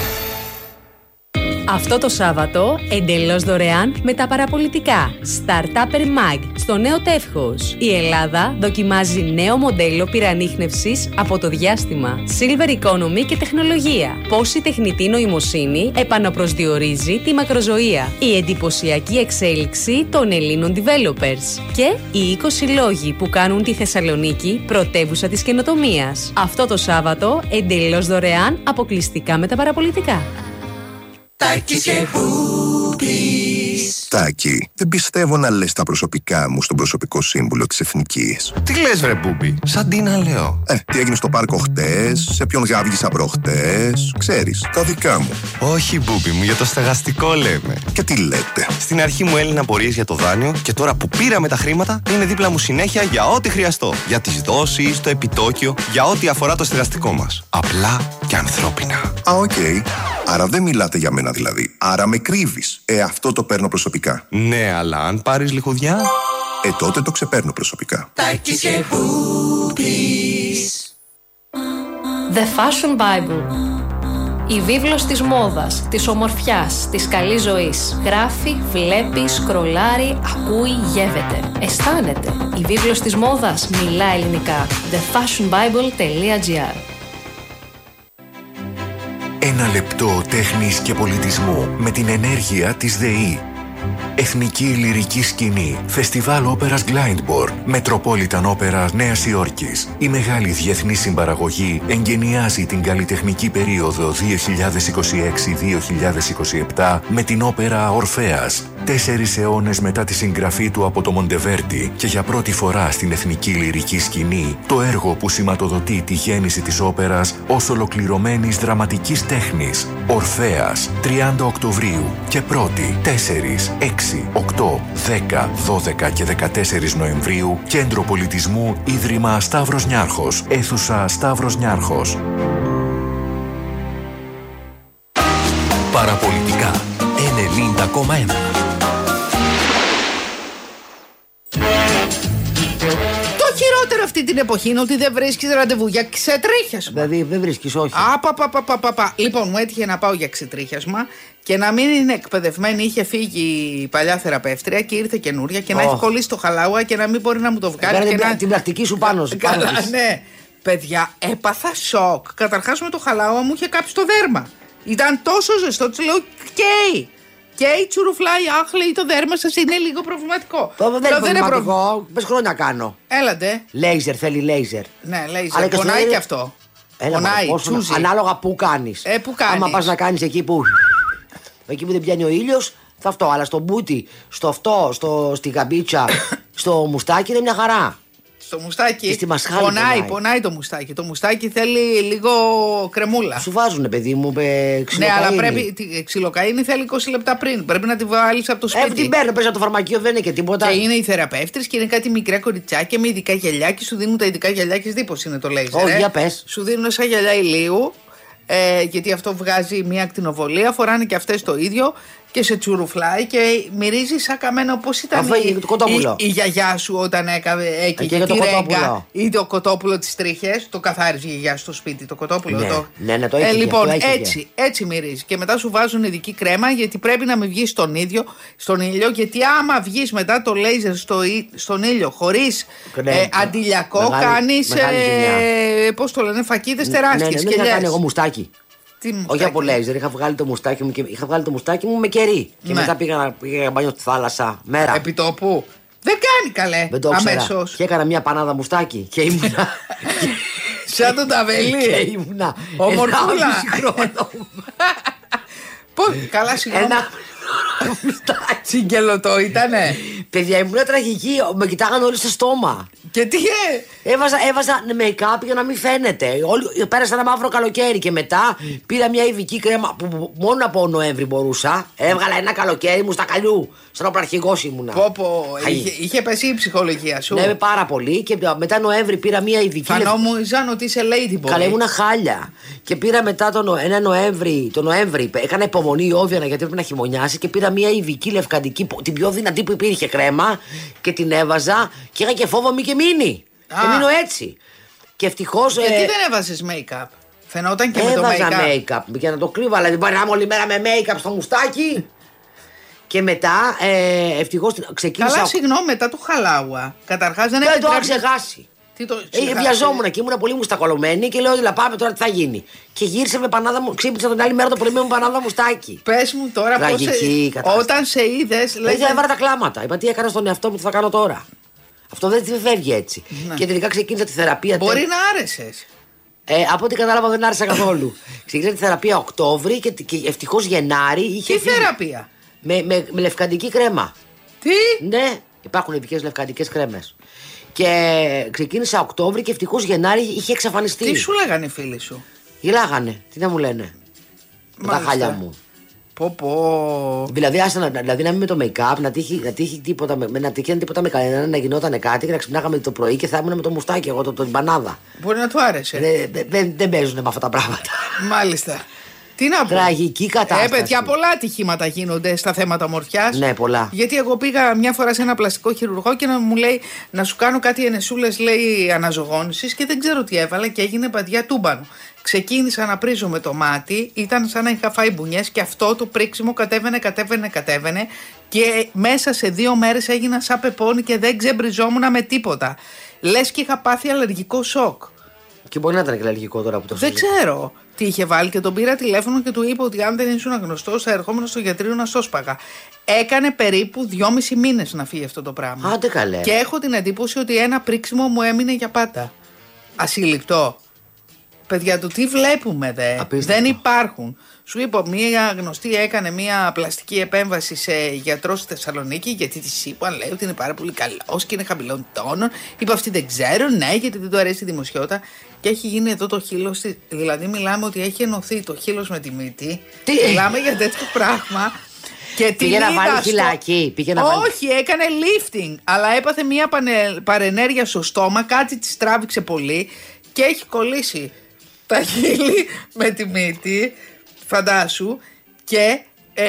[SPEAKER 5] Αυτό το Σάββατο, εντελώς δωρεάν με τα παραπολιτικά Startupper Mag στο νέο τεύχος. Η Ελλάδα δοκιμάζει νέο μοντέλο πυρανίχνευσης από το διάστημα, Silver Economy και τεχνολογία. Πώς η τεχνητή νοημοσύνη επαναπροσδιορίζει τη μακροζωία. Η εντυπωσιακή εξέλιξη των Ελλήνων developers. Και οι 20 λόγοι που κάνουν τη Θεσσαλονίκη πρωτεύουσα της καινοτομίας. Αυτό το Σάββατο, εντελώς δωρεάν, αποκλειστικά με τα παραπολιτικά.
[SPEAKER 4] Τάκης και Μπούπης.
[SPEAKER 6] Τάκη, δεν πιστεύω να λες τα προσωπικά μου στον προσωπικό σύμβουλο της Εθνικής.
[SPEAKER 7] Τι λες βρε Μπούπη, σαν τι να λέω.
[SPEAKER 6] Τι έγινε στο πάρκο χτες, σε ποιον γάβγισα προχτές, ξέρεις, τα δικά μου.
[SPEAKER 7] Όχι Μπούπη μου, για το στεγαστικό λέμε.
[SPEAKER 6] Και τι λέτε.
[SPEAKER 7] Στην αρχή μου έλυνα απορίες για το δάνειο και τώρα που πήραμε τα χρήματα είναι δίπλα μου συνέχεια για ό,τι χρειαστώ. Για τις δόσεις, το επιτόκιο, για ό,τι αφορά το στεγαστικό μας. Απλά και ανθρώπινα.
[SPEAKER 6] Οκ. Άρα δεν μιλάτε για μένα δηλαδή. Άρα με κρύβεις. Αυτό το παίρνω προσωπικά.
[SPEAKER 7] Ναι, αλλά αν πάρεις λιχουδιά.
[SPEAKER 6] Τότε το ξεπαίρνω προσωπικά.
[SPEAKER 4] Τάκης και Μπούπης.
[SPEAKER 5] The Fashion Bible. Η βίβλος της μόδας, της ομορφιάς, της καλής ζωής. Γράφει, βλέπει, σκρολάρει, ακούει, γεύεται. Αισθάνεται. Η βίβλος της μόδας μιλά ελληνικά. thefashionbible.gr.
[SPEAKER 4] Ένα λεπτό τέχνης και πολιτισμού με την ενέργεια της ΔΕΗ. Εθνική Λυρική Σκηνή, Φεστιβάλ Όπερας Glyndebourne, Metropolitan Opera Νέας Υόρκης. Η μεγάλη διεθνή συμπαραγωγή εγκαινιάζει την καλλιτεχνική περίοδο 2026-2027 με την όπερα Ορφέας. 4 αιώνες μετά τη συγγραφή του από το Μοντεβέρντι και για πρώτη φορά στην Εθνική Λυρική Σκηνή, το έργο που σηματοδοτεί τη γέννηση της όπερας ως ολοκληρωμένης δραματικής τέχνης. Ορφέας, 30 Οκτωβρίου και 1η, 4, 6, 8, 10, 12 και 14 Νοεμβρίου, Κέντρο Πολιτισμού, Ίδρυμα Σταύρος Νιάρχος, αίθουσα Σταύρος Νιάρχος.
[SPEAKER 3] Παραπολιτικά 90,1.
[SPEAKER 2] Χειρότερο αυτή την εποχή είναι ότι δεν βρίσκεις ραντεβού για ξετρίχιασμα.
[SPEAKER 1] Δηλαδή δεν βρίσκεις, όχι.
[SPEAKER 2] Λοιπόν, μου έτυχε να πάω για ξετρίχιασμα και να μην είναι εκπαιδευμένη. Είχε φύγει η παλιά θεραπεύτρια και ήρθε καινούρια και να έχει κολλήσει το χαλάουα και να μην μπορεί να μου το βγάλει.
[SPEAKER 1] Και την πρακτική σου πάνω.
[SPEAKER 2] Ναι, παιδιά, έπαθα σοκ. Καταρχάς με το χαλάουα μου είχε κάψει το δέρμα. Ήταν τόσο ζεστό, της λέω καίει. Και η τσουρουφλάει, αχ, λέει, το δέρμα σας είναι λίγο προβληματικό.
[SPEAKER 1] Δεν είναι προβληματικό, πες χρόνια κάνω.
[SPEAKER 2] Έλατε.
[SPEAKER 1] Λέιζερ, θέλει λέιζερ.
[SPEAKER 2] Ναι, λέιζερ, πονάει και αυτό. Πονάει, τσούζει.
[SPEAKER 1] Ανάλογα που κάνεις.
[SPEAKER 2] Που κάνεις.
[SPEAKER 1] Άμα πας να κάνεις εκεί που δεν πιάνει ο ήλιος, θα αυτό. Αλλά στο μπούτι, στη γαμπίτσα, στο μουστάκι είναι μια χαρά.
[SPEAKER 2] Στο μουστάκι.
[SPEAKER 1] Και στη μασχάλη
[SPEAKER 2] πονάει το μουστάκι. Το μουστάκι θέλει λίγο κρεμούλα.
[SPEAKER 1] Σου βάζουνε, παιδί μου, ξυλοκαΐνη.
[SPEAKER 2] Ναι, αλλά πρέπει. Ξυλοκαΐνη θέλει 20 λεπτά πριν. Πρέπει να τη βάλει από το σπίτι.
[SPEAKER 1] Την παίρνω, πες από το φαρμακείο, δεν είναι και τίποτα.
[SPEAKER 2] Και είναι οι θεραπεύτρες και είναι κάτι μικρά κοριτσάκια με ειδικά γυαλιά και σου δίνουν τα ειδικά γυαλιά και δίπως είναι το λέιζερ.
[SPEAKER 1] Όχι, για πες.
[SPEAKER 2] Σου δίνουν σαν γυαλιά ηλίου. Γιατί αυτό βγάζει μια ακτινοβολία, φοράνε και αυτές το ίδιο και σε τσουρουφλάει και μυρίζει σαν καμένο. Πώς ήταν η γιαγιά σου όταν έκαιγε τη ρέγγα ή το κοτόπουλο της τρίχες? Το καθάριζε η γιαγιά στο σπίτι, το κοτόπουλο.
[SPEAKER 1] Ναι, το έκαιγε.
[SPEAKER 2] Λοιπόν, έτσι μυρίζει. Και μετά σου βάζουν ειδική κρέμα γιατί πρέπει να μην βγεις στον ήλιο. Γιατί άμα βγεις μετά το λέιζερ στον ήλιο χωρίς αντιλιακό, κάνεις πώς το λένε, φακίδες τεράστιες.
[SPEAKER 1] Ναι, κάνει εγώ μουστάκι. Όχι από λέιζερ, είχα βγάλει το μουστάκι μου με κερί. Και μετά πήγα μπάνιο στη θάλασσα. Μέρα.
[SPEAKER 2] Επιτόπου. Δεν κάνει καλέ. Αμέσως.
[SPEAKER 1] Και έκανα μια πανάδα μουστάκι. Και ήμουνα.
[SPEAKER 2] Σαν τον Ταβελί.
[SPEAKER 1] Και ήμουνα.
[SPEAKER 2] Ομορφούλα. Πώς, καλά, συγγνώμη. Τσιγκελωτό ήτανε.
[SPEAKER 1] Παιδιά, ήμουν τραγική. Με κοιτάγανε όλοι στο στόμα.
[SPEAKER 2] Και τι
[SPEAKER 1] έβαζα make-up για να μην φαίνεται. Πέρασα ένα μαύρο καλοκαίρι και μετά πήρα μια ειδική κρέμα που μόνο από Νοέμβρη μπορούσα. Έβγαλα ένα καλοκαίρι μου στα καλιού. Σαν οπραρχηγός ήμουνα.
[SPEAKER 2] Είχε πέσει η ψυχολογία σου.
[SPEAKER 1] Ναι, πάρα πολύ. Και μετά Νοέμβρη πήρα μια ειδική.
[SPEAKER 2] Φανόμουζαν ότι είσαι ladyboy.
[SPEAKER 1] Καλά, ήμουνα χάλια. Και πήρα μετά το Νοέμβρη. Έκανα υπομονή όβιανα γιατί έπρεπε να χειμωνιάσει. Και πήρα μια ειδική λευκαντική, την πιο δυνατή που υπήρχε κρέμα. Και την έβαζα. Και είχα και φόβο μη και μείνει. Και μείνω έτσι. Και ευτυχώς.
[SPEAKER 2] Γιατί δεν έβαζες make-up? Φαινόταν και με το make-up.
[SPEAKER 1] Έβαζα make-up για να το κρύβω. Αλλά δεν μπορεί να είμαι όλη μέρα με make-up στο μουστάκι. Και μετά ευτυχώς ξεκίνησα.
[SPEAKER 2] Καλά, συγγνώμη, μετά το χαλάουα. Καταρχάς δεν
[SPEAKER 1] το είχα ξεχάσει. Βιαζόμουν και ήμουν πολύ μουστακολωμένη και λέω ότι πάμε τώρα τι θα γίνει. Και γύρισε με πανάδα μου, ξύπνησα την άλλη μέρα το πρωί με πανάδα μουστάκι.
[SPEAKER 2] Πες μου τώρα πώς. Όταν σε είδες.
[SPEAKER 1] Δηλαδή έβαλα τα κλάματα. Είπα τι έκανα στον εαυτό μου, τι θα κάνω τώρα. Αυτό δεν φεύγει έτσι. Ναι. Και τελικά ξεκίνησα τη θεραπεία.
[SPEAKER 2] Μπορεί να άρεσες.
[SPEAKER 1] Από ό,τι κατάλαβα δεν άρεσα καθόλου. Ξεκίνησα τη θεραπεία Οκτώβρη και ευτυχώς Γενάρη είχε.
[SPEAKER 2] Τι θεραπεία?
[SPEAKER 1] Με λευκαντική κρέμα.
[SPEAKER 2] Τι?
[SPEAKER 1] Ναι, υπάρχουν ειδικές λευκαντικές κρέμες. Και ξεκίνησα Οκτώβρη και ευτυχώς Γενάρη είχε εξαφανιστεί.
[SPEAKER 2] Τι σου λέγανε οι φίλοι σου?
[SPEAKER 1] Γελάγανε. Τι να μου λένε. Με τα χάλια μου. Δηλαδή, να μην με το make-up, να τύχει τίποτα με κανένα, να γινόταν κάτι και να ξυπνάγαμε το πρωί και θα ήμουν με το μουστάκι εγώ, την πανάδα.
[SPEAKER 2] Μπορεί να του άρεσε.
[SPEAKER 1] Δεν παίζουν με αυτά τα πράγματα.
[SPEAKER 2] Μάλιστα. Τι να πω.
[SPEAKER 1] Τραγική κατάσταση.
[SPEAKER 2] Παιδιά, πολλά ατυχήματα γίνονται στα θέματα ομορφιάς.
[SPEAKER 1] Ναι, πολλά.
[SPEAKER 2] Γιατί εγώ πήγα μια φορά σε ένα πλαστικό χειρουργό και μου λέει να σου κάνω κάτι ενεσούλες, λέει, αναζωγόνησης και δεν ξέρω τι έβαλα και έγινε παντιά τούμπανο. Ξεκίνησα να πρίζω με το μάτι, ήταν σαν να είχα φάει μπουνιές και αυτό το πρίξιμο κατέβαινε και μέσα σε 2 μέρες έγινα σαν πεπόνι και δεν ξεμπριζόμουν με τίποτα. Λες και είχα πάθει αλλεργικό σοκ.
[SPEAKER 1] Και μπορεί να ήταν και αλλεργικό τώρα που το
[SPEAKER 2] δεν ξέρω τι είχε βάλει και τον πήρα τηλέφωνο και του είπα ότι αν δεν ήσουν γνωστός θα ερχόμουν στο γιατρείο να σώσπαγα. Έκανε περίπου 2,5 μήνες να φύγει αυτό το πράγμα.
[SPEAKER 1] Άντε καλέ.
[SPEAKER 2] Και έχω την εντύπωση ότι ένα πρίξιμο μου έμεινε για πάντα. Ασύλληπτο. Παιδιά, του τι βλέπουμε δεν υπάρχουν. Σου είπα, μία γνωστή έκανε μία πλαστική επέμβαση σε γιατρό στη Θεσσαλονίκη, γιατί της είπα, λέει ότι είναι πάρα πολύ καλός και είναι χαμηλών τόνων. Είπα, αυτή δεν ξέρω, ναι, γιατί δεν του αρέσει η δημοσιότητα. Και έχει γίνει εδώ το χείλος. Δηλαδή, μιλάμε ότι έχει ενωθεί το χείλος με τη μύτη. Μιλάμε για τέτοιο πράγμα. Και
[SPEAKER 1] πήγε να βάλει χυλάκι.
[SPEAKER 2] Όχι, έκανε lifting. Αλλά έπαθε μία παρενέργεια στο στόμα, κάτι της τράβηξε πολύ και έχει κολλήσει τα χείλη με τη μύτη, φαντάσου, και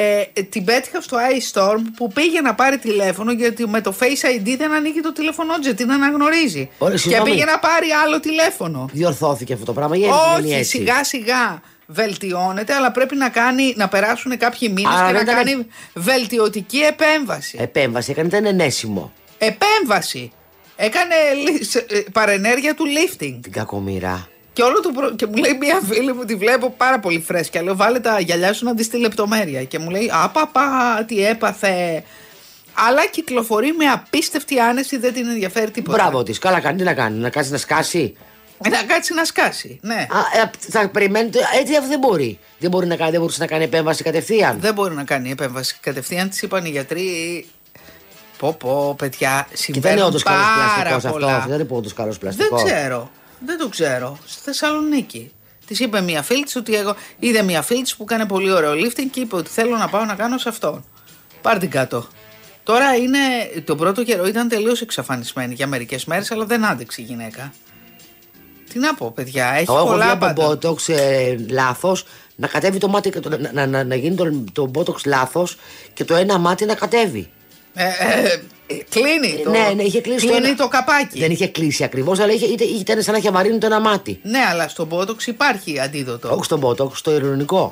[SPEAKER 2] την πέτυχα στο iStorm που πήγε να πάρει τηλέφωνο γιατί με το Face ID δεν ανοίγει το τηλέφωνο της, την αναγνωρίζει. Και πήγε να πάρει άλλο τηλέφωνο.
[SPEAKER 1] Διορθώθηκε αυτό το πράγμα?
[SPEAKER 2] Όχι, σιγά σιγά βελτιώνεται, αλλά πρέπει να περάσουν κάποιοι μήνες και να κάνει βελτιωτική επέμβαση.
[SPEAKER 1] Επέμβαση, ήταν ενέσιμο.
[SPEAKER 2] Επέμβαση. Έκανε παρενέργεια του lifting.
[SPEAKER 1] Την κακομοίρα.
[SPEAKER 2] Και μου λέει μια φίλη μου, τη βλέπω πάρα πολύ φρέσκια. Λέω, βάλε τα γυαλιά σου να δεις τη λεπτομέρεια. Και μου λέει, απαπα, τι έπαθε. Αλλά κυκλοφορεί με απίστευτη άνεση, δεν την ενδιαφέρει τίποτα.
[SPEAKER 1] Μπράβο της, καλά κάνει, τι να κάνει, να κάτσει να σκάσει.
[SPEAKER 2] Να κάτσει να σκάσει, ναι.
[SPEAKER 1] Θα περιμένει, έτσι αυτό δεν μπορεί. Δεν μπορούσε να κάνει επέμβαση κατευθείαν.
[SPEAKER 2] Δεν μπορεί να κάνει επέμβαση κατευθείαν, της είπαν οι γιατροί. Πω, παιδιά,
[SPEAKER 1] Και
[SPEAKER 2] συμβαίνουν
[SPEAKER 1] δεν είναι όντως καλός
[SPEAKER 2] πάρα
[SPEAKER 1] πλαστικός
[SPEAKER 2] πολλά.
[SPEAKER 1] αυτός. Δεν είναι όντως καλός πλαστικός.
[SPEAKER 2] Δεν το ξέρω. Στη Θεσσαλονίκη. Της είπε μία φίλη της ότι είδε μία φίλη της που κάνει πολύ ωραίο lifting και είπε ότι θέλω να πάω να κάνω σε αυτόν. Πάρ' την κάτω. Τώρα είναι, τον πρώτο καιρό ήταν τελείως εξαφανισμένη για μερικές μέρες, αλλά δεν άντεξε η γυναίκα. Τι να πω, παιδιά, έχει πολλά
[SPEAKER 1] Εγώ
[SPEAKER 2] πάντα.
[SPEAKER 1] βλέπω Botox λάθος, να κατέβει το μάτι, να γίνει το Botox λάθος και το ένα μάτι να κατέβει.
[SPEAKER 2] Κλείνει το,
[SPEAKER 1] Ναι, είχε κλείσει
[SPEAKER 2] κλείνει το καπάκι.
[SPEAKER 1] Δεν είχε κλείσει ακριβώς, αλλά ήταν σαν να είχε βαρύνει το ένα μάτι.
[SPEAKER 2] Ναι, αλλά στο Botox υπάρχει αντίδοτο.
[SPEAKER 1] Όχι στο Botox, στο ειρωνικό.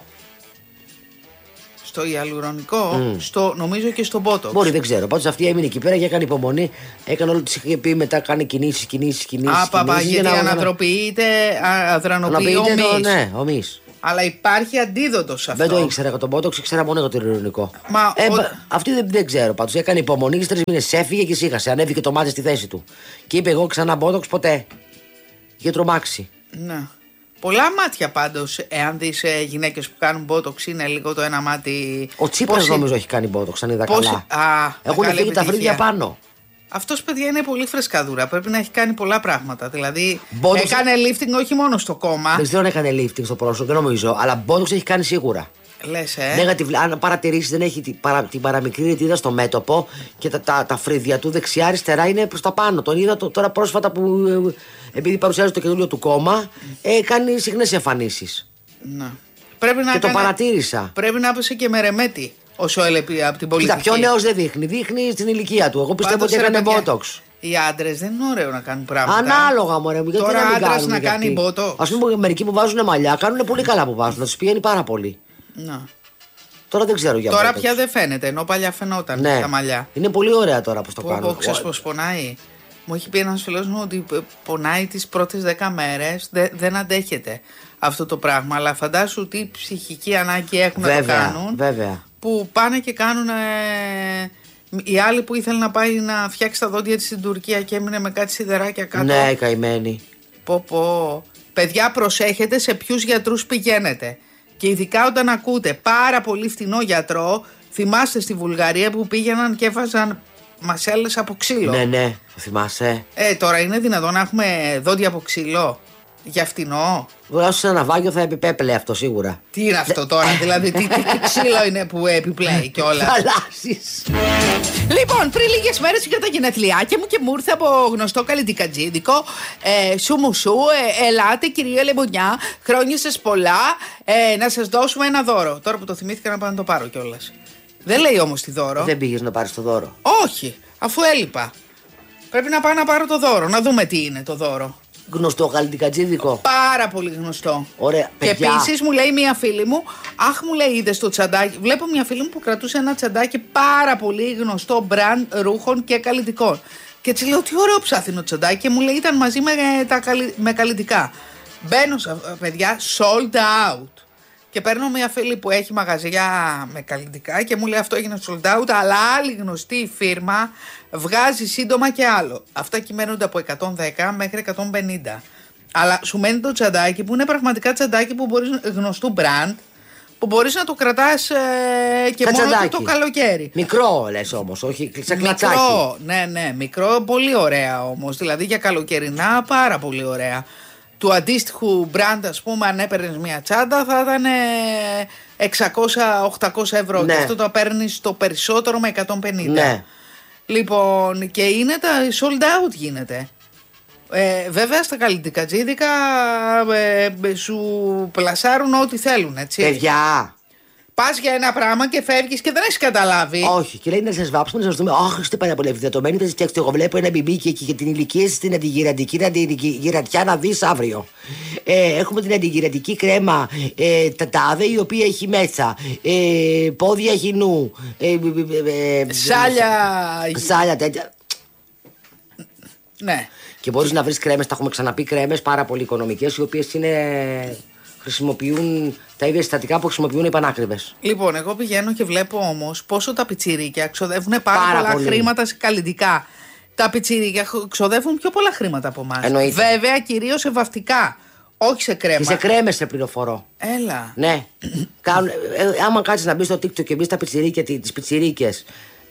[SPEAKER 2] Στο ιαλουρονικό, νομίζω και στο Botox.
[SPEAKER 1] Μπορεί, δεν ξέρω. Πάντως αυτή έμεινε εκεί πέρα και έκανε υπομονή. Έκανε όλο, τη είχε πει μετά, κάνει κινήσεις.
[SPEAKER 2] Γιατί ανατροποιείται, αδρανοποιεί ομοίς.
[SPEAKER 1] Ναι, ομοίς.
[SPEAKER 2] Αλλά υπάρχει αντίδοτο σε αυτό.
[SPEAKER 1] Δεν το ήξερα για τον Botox, ήξερα μόνο για το ειρωνικό.
[SPEAKER 2] Μα
[SPEAKER 1] Αυτή δεν ξέρω. Πάντως έκανε υπομονή και 3 μήνες έφυγε και σίγασε. Ανέβηκε το μάτι στη θέση του. Και είπε: εγώ ξανά Botox ποτέ. Είχε τρομάξει.
[SPEAKER 2] Ναι. Πολλά μάτια πάντως, εάν δεις γυναίκες που κάνουν Botox, είναι λίγο το ένα μάτι.
[SPEAKER 1] Ο Τσίπρας νομίζω έχει κάνει Botox, αν είδα καλά. Έχουν φύγει τα φρύδια πάνω.
[SPEAKER 2] Αυτός, παιδιά, είναι πολύ φρεσκαδούρα. Πρέπει να έχει κάνει πολλά πράγματα. Δηλαδή,
[SPEAKER 1] Botox...
[SPEAKER 2] έκανε lifting όχι μόνο στο κόμμα.
[SPEAKER 1] Δεν ξέρω αν έκανε lifting στο πρόσωπο, δεν νομίζω. Αλλά Botox έχει κάνει σίγουρα.
[SPEAKER 2] Λες,
[SPEAKER 1] Αν παρατηρήσεις, δεν έχει την παραμικρή ρητίδα στο μέτωπο και τα φρύδια του δεξιά-αριστερά είναι προς τα πάνω. Τον είδα τώρα πρόσφατα που, επειδή παρουσιάζει το καινούριο του κόμμα, κάνει συχνές εμφανίσεις.
[SPEAKER 2] Ναι.
[SPEAKER 1] Το παρατήρησα.
[SPEAKER 2] Πρέπει να έπεσε και με ρεμέτη όσο έλεπε από την πολιτική.
[SPEAKER 1] Κοίτα, πιο νέος δεν δείχνει. Δείχνει στην ηλικία του. Εγώ πιστεύω ότι έκανε Botox.
[SPEAKER 2] Οι άντρες δεν είναι ωραίο να κάνουν πράγματα.
[SPEAKER 1] Ανάλογα, μωρέ μου.
[SPEAKER 2] Τώρα άντρας να κάνει Botox.
[SPEAKER 1] Ας πούμε, μερικοί που βάζουν μαλλιά κάνουν πολύ καλά που βάζουν. Να τους πηγαίνει πάρα πολύ.
[SPEAKER 2] Να.
[SPEAKER 1] Τώρα δεν ξέρω για
[SPEAKER 2] Τώρα
[SPEAKER 1] Botox.
[SPEAKER 2] πια δεν φαίνεται, ενώ παλιά φαινόταν τα μαλλιά.
[SPEAKER 1] Είναι πολύ ωραία τώρα που το κάνουν.
[SPEAKER 2] Ξέρεις πως πονάει. Μου έχει πει ένας φίλος μου ότι πονάει τις πρώτες 10 μέρες, δεν αντέχεται αυτό το πράγμα. Αλλά φαντάσου τι ψυχική ανάγκη έχουν να το κάνουν.
[SPEAKER 1] Βέβαια.
[SPEAKER 2] Που πάνε και κάνουν. Η άλλη που ήθελε να πάει να φτιάξει τα δόντια της στην Τουρκία και έμεινε με κάτι σιδεράκια κάτω.
[SPEAKER 1] Ναι, καημένη.
[SPEAKER 2] Παιδιά, προσέχετε σε ποιους γιατρούς πηγαίνετε. Και ειδικά όταν ακούτε πάρα πολύ φθηνό γιατρό, θυμάστε στη Βουλγαρία που πήγαιναν και έβαζαν μασέλες από ξύλο.
[SPEAKER 1] Ναι, θυμάσαι.
[SPEAKER 2] Τώρα είναι δυνατόν να έχουμε δόντια από ξύλο για φθηνό.
[SPEAKER 1] Βγάζω σε ένα ναυάγιο θα επιπέπλε αυτό σίγουρα.
[SPEAKER 2] Τι είναι αυτό τώρα, δηλαδή τι ξύλο είναι που επιπλέει κιόλας.
[SPEAKER 1] Θαλάσσης.
[SPEAKER 2] Λοιπόν, πριν λίγες μέρες είχα τα γενεθλιάκια μου και μου ήρθε από γνωστό καλλιτικατζίδικο σου, ελάτε κυρία Λεμονιά, χρόνια σας πολλά, να σας δώσουμε ένα δώρο. Τώρα που το θυμήθηκα να πάω να το πάρω κιόλας. Δεν λέει όμως τι δώρο.
[SPEAKER 1] Δεν πήγες να πάρεις το δώρο.
[SPEAKER 2] Όχι, αφού έλειπα. Πρέπει να πάω να πάρω το δώρο, να δούμε τι είναι το δώρο.
[SPEAKER 1] Γνωστό καλλιτικατζίδικο.
[SPEAKER 2] Πάρα πολύ γνωστό.
[SPEAKER 1] Ωραία,
[SPEAKER 2] και
[SPEAKER 1] παιδιά.
[SPEAKER 2] επίσης μου λέει μια φίλη μου, αχ, μου λέει, είδες το τσαντάκι. Βλέπω μια φίλη μου που κρατούσε ένα τσαντάκι πάρα πολύ γνωστό μπραντ ρούχων και καλλιτικών. Και έτσι λέω, τι ωραίο ψάθινο τσαντάκι. Και μου λέει, ήταν μαζί με καλλιτικά. Μπαίνω, παιδιά, sold out. Και παίρνω μια φίλη που έχει μαγαζιά με καλλιτικά και μου λέει, αυτό έγινε sold out, αλλά άλλη γνωστή φίρμα βγάζει σύντομα και άλλο. Αυτά κυμαίνονται από 110 μέχρι 150. Αλλά σου μένει το τσαντάκι που είναι πραγματικά τσαντάκι που μπορείς, γνωστού brand, που μπορείς να το κρατάς και μόνο το καλοκαίρι.
[SPEAKER 1] Μικρό λες όμως, όχι σαν κλατσάκι.
[SPEAKER 2] Μικρό, ναι, μικρό, πολύ ωραία όμως. Δηλαδή για καλοκαιρινά πάρα πολύ ωραία. Του αντίστοιχου brand, ας πούμε, αν έπαιρνες μια τσάντα θα ήταν 600-800 ευρώ.
[SPEAKER 1] Ναι.
[SPEAKER 2] Και αυτό το παίρνεις το περισσότερο με 150.
[SPEAKER 1] Ναι.
[SPEAKER 2] Λοιπόν, και είναι τα sold out γίνεται. Βέβαια στα καλλιτικατζίδικα σου πλασάρουν ό,τι θέλουν, έτσι.
[SPEAKER 1] Παιδιά.
[SPEAKER 2] Πας για ένα πράγμα και φεύγεις και δεν έχεις καταλάβει.
[SPEAKER 1] Όχι, και λέει να σας βάψουμε, να σας δούμε. Όχι, είστε πάρα πολύ ευδεδομένοι. Θα σας φτιάξετε. Εγώ βλέπω ένα μπιμπίκι εκεί για την ηλικία στην αντιγυρατική γυρατιά να δεις αύριο. Έχουμε την αντιγυρατική κρέμα τάδε, η οποία έχει μέσα πόδια χυνού, σάλια τέτοια.
[SPEAKER 2] Ναι.
[SPEAKER 1] Και μπορείς να βρεις κρέμες, τα έχουμε ξαναπεί, κρέμες πάρα πολύ οικονομικές, οι οποίες χρησιμοποιούν τα ίδια συστατικά που χρησιμοποιούν οι πανάκριβες.
[SPEAKER 2] Λοιπόν, εγώ πηγαίνω και βλέπω όμως πόσο τα πιτσιρίκια ξοδεύουν πάρα πολλά χρήματα σε καλλιτικά. Τα πιτσιρίκια ξοδεύουν πιο πολλά χρήματα από εμάς. Βέβαια, κυρίως σε βαφτικά. Όχι σε κρέμα.
[SPEAKER 1] Και σε κρέμες σε πληροφορώ.
[SPEAKER 2] Έλα.
[SPEAKER 1] Ναι. Άμα κάτσεις να μπεις στο TikTok και μπεις στα πιτσιρίκια, τις πιτσιρίκες,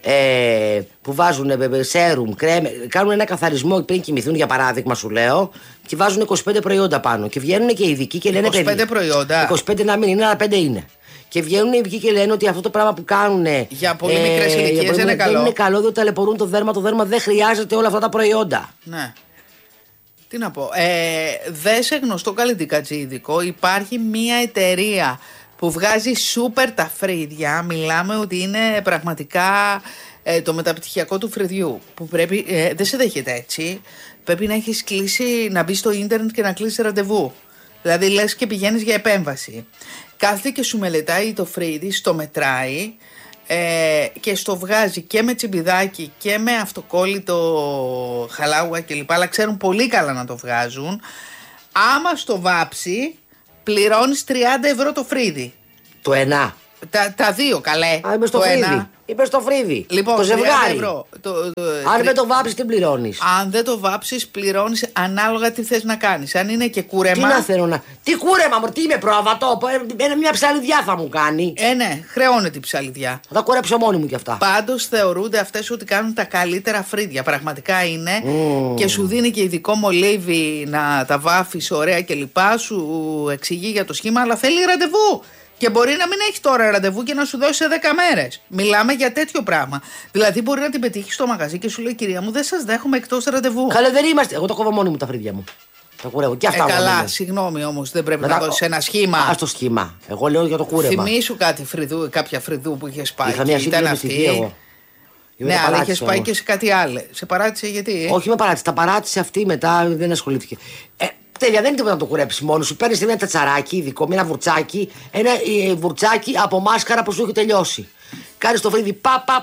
[SPEAKER 1] που βάζουν σέρουμ, κρέμε, κάνουν ένα καθαρισμό πριν κοιμηθούν, για παράδειγμα, σου λέω, και βάζουν 25 προϊόντα πάνω. Και βγαίνουν και οι ειδικοί και λένε
[SPEAKER 2] 25 προϊόντα.
[SPEAKER 1] 25 να μην είναι, αλλά 5 είναι. Και βγαίνουν οι ειδικοί και λένε ότι αυτό το πράγμα που κάνουν.
[SPEAKER 2] Για πολύ μικρές ηλικίες δεν είναι καλό.
[SPEAKER 1] Δεν είναι καλό, διότι ταλαιπωρούν το δέρμα. Το δέρμα δεν χρειάζεται όλα αυτά τα προϊόντα.
[SPEAKER 2] Ναι. Τι να πω. Δε σε γνωστό καλλιτικατζίδικο, υπάρχει μια εταιρεία που βγάζει σούπερ τα φρύδια. Μιλάμε ότι είναι πραγματικά το μεταπτυχιακό του φρυδιού. Που πρέπει, δεν σε δέχεται έτσι. Πρέπει να έχεις κλείσει, να μπει στο ίντερνετ και να κλείσει ραντεβού. Δηλαδή λες και πηγαίνεις για επέμβαση. Κάθεται και σου μελετάει το φρύδι, στο μετράει και στο βγάζει και με τσιμπιδάκι και με αυτοκόλλητο χαλάουα κλπ. Αλλά ξέρουν πολύ καλά να το βγάζουν. Άμα στο βάψει, πληρώνεις 30 ευρώ το φρύδι.
[SPEAKER 1] Το ένα.
[SPEAKER 2] Τα δύο, καλέ.
[SPEAKER 1] Είμαι στο φρύδι. Είπε στο φρύδι.
[SPEAKER 2] Λοιπόν,
[SPEAKER 1] το ζευγάρι.
[SPEAKER 2] Ευρώ.
[SPEAKER 1] Αν δεν το βάψεις, τι πληρώνεις?
[SPEAKER 2] Αν δεν το βάψεις, πληρώνεις ανάλογα τι θες να κάνεις. Αν είναι και κούρεμα.
[SPEAKER 1] Τι να θέλω να. Τι κούρεμα, μου, τι είμαι πρόβατο. Μια ψαλιδιά θα μου κάνει.
[SPEAKER 2] Ναι, χρεώνεται η ψαλιδιά.
[SPEAKER 1] Θα τα κουρέψω μόνη μου κι αυτά.
[SPEAKER 2] Πάντως θεωρούνται αυτές ότι κάνουν τα καλύτερα φρύδια. Πραγματικά είναι. Και σου δίνει και ειδικό μολύβι να τα βάφεις ωραία κλπ. Σου εξηγεί για το σχήμα, αλλά θέλει ραντεβού. Και μπορεί να μην έχει τώρα ραντεβού και να σου δώσει σε 10 μέρες. Μιλάμε για τέτοιο πράγμα. Δηλαδή, μπορεί να την πετύχει στο μαγαζί και σου λέει: κυρία μου, δεν σας δέχομαι εκτός ραντεβού.
[SPEAKER 1] Καλά, δεν είμαστε. Εγώ το κόβω μόνη μου τα φρύδια μου. Τα κουρεύω. Και αυτά
[SPEAKER 2] καλά, συγγνώμη όμως, δεν πρέπει να δώσεις ένα σχήμα.
[SPEAKER 1] Α το σχήμα. Εγώ λέω για το κούρεμα.
[SPEAKER 2] Θυμήσου κάποια φρυδού που είχες πάει.
[SPEAKER 1] Είχα μια σύγκριση εγώ.
[SPEAKER 2] Ναι, αλλά είχες πάει και σε κάτι άλλο. Σε παράτησε γιατί?
[SPEAKER 1] Όχι, με παράτησε. Τα παράτησε αυτή μετά, δεν ασχολήθηκε. Τέλεια, δεν είναι τίποτα να το κουρέψει μόνο σου. Παίρνει ένα τατσαράκι ειδικό, με ένα βουρτσάκι, ένα βουρτσάκι από μάσκαρα που σου έχει τελειώσει. Κάνει το φρύδι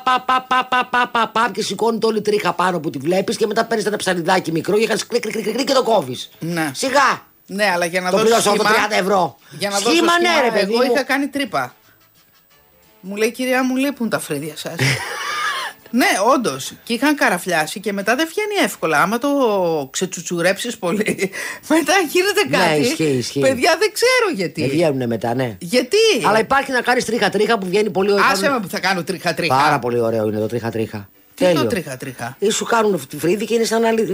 [SPEAKER 1] πα και σηκώνει το όλη τρίχα πάνω που τη βλέπει και μετά παίρνει ένα ψαριδάκι μικρό και κάνει κλικ και το κόβει.
[SPEAKER 2] Ναι.
[SPEAKER 1] Σιγά!
[SPEAKER 2] Ναι, αλλά για να
[SPEAKER 1] το
[SPEAKER 2] δώσει
[SPEAKER 1] σχήμα. Το 30 ευρώ.
[SPEAKER 2] Για να σχήμα, ναι, ρε παιδί. Εγώ είχα κάνει τρύπα. Μου λέει, κυρία μου, λείπουν τα φρύδια σας. Ναι, όντως. Και είχαν καραφλιάσει και μετά δεν βγαίνει εύκολα. Άμα το ξετσουτσουρέψεις πολύ, μετά γίνεται κάτι.
[SPEAKER 1] Ναι, ισχύει.
[SPEAKER 2] Παιδιά, δεν ξέρω γιατί.
[SPEAKER 1] Δεν βγαίνουν μετά, ναι.
[SPEAKER 2] Γιατί?
[SPEAKER 1] Αλλά υπάρχει να κάνεις τρίχα-τρίχα που βγαίνει πολύ ωραίο.
[SPEAKER 2] Άσε με που θα κάνω τρίχα-τρίχα.
[SPEAKER 1] Πάρα πολύ ωραίο είναι το τρίχα-τρίχα.
[SPEAKER 2] Τι είναι το τρίχα-τρίχα?
[SPEAKER 1] Σου κάνουν τη φρύδι και είναι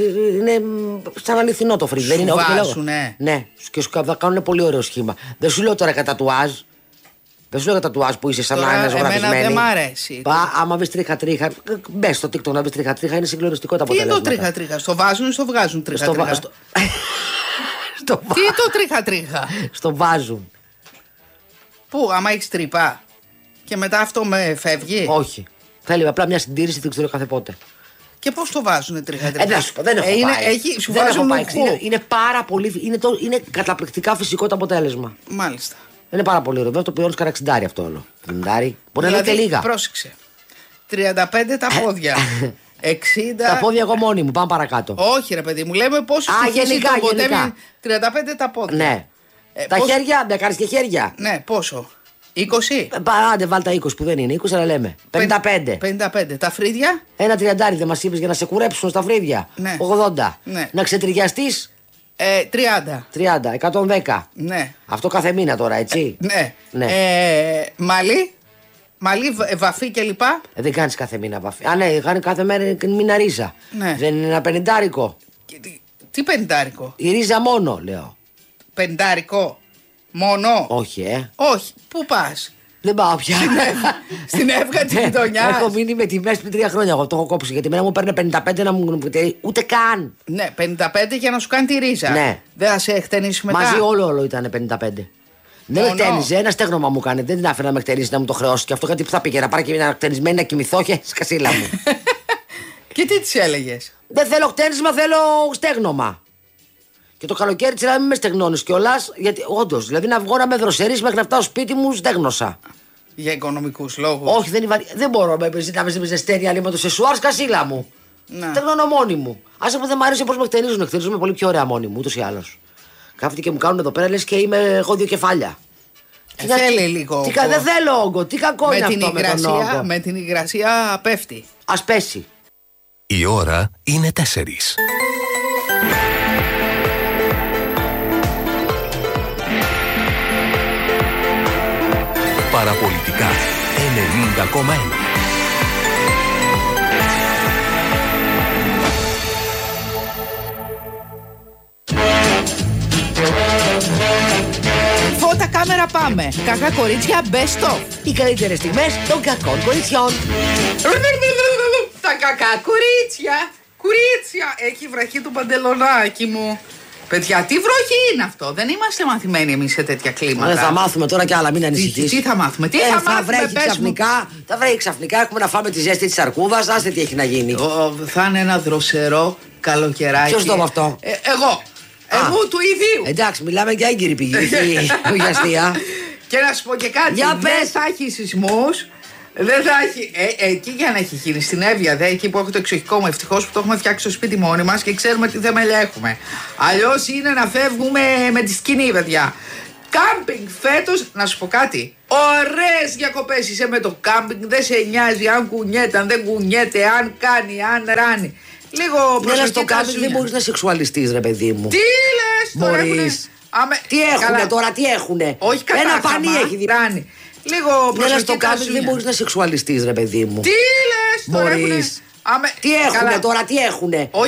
[SPEAKER 1] σαν αληθινό το φρύδι.
[SPEAKER 2] Σου βάζουνε.
[SPEAKER 1] Ναι, και σου κάνουν πολύ ωραίο σχήμα. Δεν σου λέω τώρα κατά τατουάζ. Δεν σου λέω τα τατουάζ που είσαι σαν να είναι ζωγραφισμένη.
[SPEAKER 2] Εμένα δεν μ' αρέσει.
[SPEAKER 1] Άμα βρεις τρίχα-τρίχα, μπες στο TikTok να βρεις τρίχα-τρίχα, είναι συγκλονιστικό το αποτέλεσμα.
[SPEAKER 2] Τι είναι το τρίχα-τρίχα? Στο βάζουν ή στο βγάζουν τρίχα-τρίχα? Τι είναι το τρίχα-τρίχα?
[SPEAKER 1] Στο βάζουν.
[SPEAKER 2] Πού, άμα έχεις τρύπα και μετά αυτό με φεύγει?
[SPEAKER 1] Όχι. Θέλει απλά μια συντήρηση, δεν ξέρω κάθε πότε.
[SPEAKER 2] Και πώς το βάζουν τρίχα-τρίχα?
[SPEAKER 1] Δεν έχω πάει.
[SPEAKER 2] Σου βάζουν
[SPEAKER 1] είναι πάρα πολύ. Είναι καταπληκτικά φυσικό το αποτέλεσμα.
[SPEAKER 2] Μάλιστα.
[SPEAKER 1] Είναι πάρα πολύ ωραίο. Βέβαια το πληρώνεις κανένα 60 αυτό όλο. 50. Μπορεί να είναι και λίγα.
[SPEAKER 2] Πρόσεξε. 35 τα πόδια. 60.
[SPEAKER 1] Τα πόδια εγώ μόνη μου, πάμε παρακάτω.
[SPEAKER 2] Όχι, ρε παιδί μου, λέμε πόσο
[SPEAKER 1] γενικά.
[SPEAKER 2] 35 τα πόδια.
[SPEAKER 1] Ναι. Τα χέρια, να κάνεις και χέρια.
[SPEAKER 2] Ναι, πόσο? 20.
[SPEAKER 1] Άντε, βάλ τα 20 που δεν είναι. 20 αλλά λέμε.
[SPEAKER 2] 55. Τα φρύδια.
[SPEAKER 1] Ένα 30 δεν μας είπες για να σε κουρέψουν στα φρύδια.
[SPEAKER 2] Ναι.
[SPEAKER 1] 80.
[SPEAKER 2] Ναι.
[SPEAKER 1] Να ξετριγιαστείς. 30. 110.
[SPEAKER 2] Ναι.
[SPEAKER 1] Αυτό κάθε μήνα τώρα, έτσι.
[SPEAKER 2] Ναι. Μαλλί, βαφή κλπ.
[SPEAKER 1] Δεν κάνεις κάθε μήνα βαφή. Α, ναι, κάνει κάθε μήνα ρίζα.
[SPEAKER 2] Ναι.
[SPEAKER 1] Δεν είναι ένα 50.
[SPEAKER 2] Τι 50?
[SPEAKER 1] Η ρίζα μόνο, λέω.
[SPEAKER 2] 50 μόνο?
[SPEAKER 1] Όχι,
[SPEAKER 2] Όχι. Πού πας?
[SPEAKER 1] Δεν πάω πια.
[SPEAKER 2] Στην Εύγα τη γειτονιά.
[SPEAKER 1] Έχω μείνει με τιμές πριν 3 χρόνια. Εγώ το έχω κόψει. Γιατί μένα μου παίρνει 55 να μου. Ούτε καν.
[SPEAKER 2] Ναι, 55 για να σου κάνει τη ρίζα.
[SPEAKER 1] Ναι.
[SPEAKER 2] Δεν θα σε εκτενήσει μετά?
[SPEAKER 1] Μαζί όλο ήταν 55. Δεν με εκτένιζε. Ένα στέγνομα μου κάνει. Δεν την άφηνα να με εκτενίσει να μου το χρεώσει. Και αυτό γιατί θα πήγε να πάρει και μια εκτενισμένη να κοιμηθώ και σκασίλα μου.
[SPEAKER 2] Και τι τη έλεγες?
[SPEAKER 1] Δεν θέλω χτένισμα, θέλω στέγνομα. Και το καλοκαίρι τη να μην με στεγνώνει κιόλα. Γιατί όντως, δηλαδή να βγω να με δροσερείς μέχρι να φτάω σπίτι μου, στέγνωσα.
[SPEAKER 2] Για οικονομικούς λόγους?
[SPEAKER 1] Όχι, δεν μπορώ να με ζεσταίνει αλήματο σε σουάρ σκασίλα μου. Στεγνώνω μόνη μου. Άσε που δεν μ' άρεσε πώς με χτενίζουν. Χτενίζουν πολύ πιο ωραία μόνη μου, ούτως ή άλλως. Κάθονται και μου κάνουν εδώ πέρα λες και είμαι εγώ 2 κεφάλια.
[SPEAKER 2] Θέλει λίγο.
[SPEAKER 1] Δεν θέλω όγκο. Τι κακό είναι αυτό με τον όγκο.
[SPEAKER 2] Με την υγρασία πέφτει.
[SPEAKER 1] Ας πέσει.
[SPEAKER 4] Η ώρα είναι 4. Παραπολιτικά 90,1.
[SPEAKER 2] Πάμε. Κακά κορίτσια, best of.
[SPEAKER 1] Οι καλύτερες στιγμές των κακών κοριτσιών.
[SPEAKER 2] Τα κακά κορίτσια. Κορίτσια. Έχει βραχή το παντελονάκι μου. Παιδιά, τι βροχή είναι αυτό. Δεν είμαστε μαθημένοι εμείς σε τέτοια κλίματα.
[SPEAKER 1] Θα μάθουμε τώρα κι άλλα, μην ανησυχείς.
[SPEAKER 2] Τι θα μάθουμε,
[SPEAKER 1] θα βρέχει ξαφνικά. Θα βρέχει ξαφνικά. Έχουμε να φάμε τη ζέστη της αρκούδας. Άστε τι έχει να γίνει.
[SPEAKER 2] Θα είναι ένα δροσερό καλοκαιράκι.
[SPEAKER 1] Ποιος το είπε αυτό?
[SPEAKER 2] Εγώ του ιδίου.
[SPEAKER 1] Εντάξει, μιλάμε για έγκυρη πηγή. Όχι αστεία.
[SPEAKER 2] Και να σου πω και κάτι. Δεν θα έχει σεισμούς. Δεν θα έχει. Εκεί για να έχει γίνει, στην Εύβοια, εκεί που έχω το εξοχικό μου, ευτυχώς που το έχουμε φτιάξει στο σπίτι μόνοι μας και ξέρουμε τι θεμέλια έχουμε. Αλλιώς είναι να φεύγουμε με τη σκηνή, παιδιά. Κάμπινγκ φέτος, να σου πω κάτι. Ωραίες διακοπές είσαι με το κάμπινγκ. Δεν σε νοιάζει αν κουνιέται, αν δεν κουνιέται, αν κάνει, αν ράνει. Λίγο προσοχή.
[SPEAKER 1] Στο κάμπινγκ δεν μπορείς να σεξουαλιστείς, ρε παιδί μου.
[SPEAKER 2] Τι λες τώρα?
[SPEAKER 1] Μπορείς. Τι έχουνε τώρα, τι έχουνε?
[SPEAKER 2] Όχι κατά
[SPEAKER 1] ένα πανί έχει
[SPEAKER 2] διράνει. Λίγο προσοχή.
[SPEAKER 1] Στο κάμπινγκ δεν μπορείς να σεξουαλιστείς, ρε παιδί μου.
[SPEAKER 2] Τι λες τώρα?
[SPEAKER 1] Μπορείς. Τι έχουνε τώρα, τι έχουνε?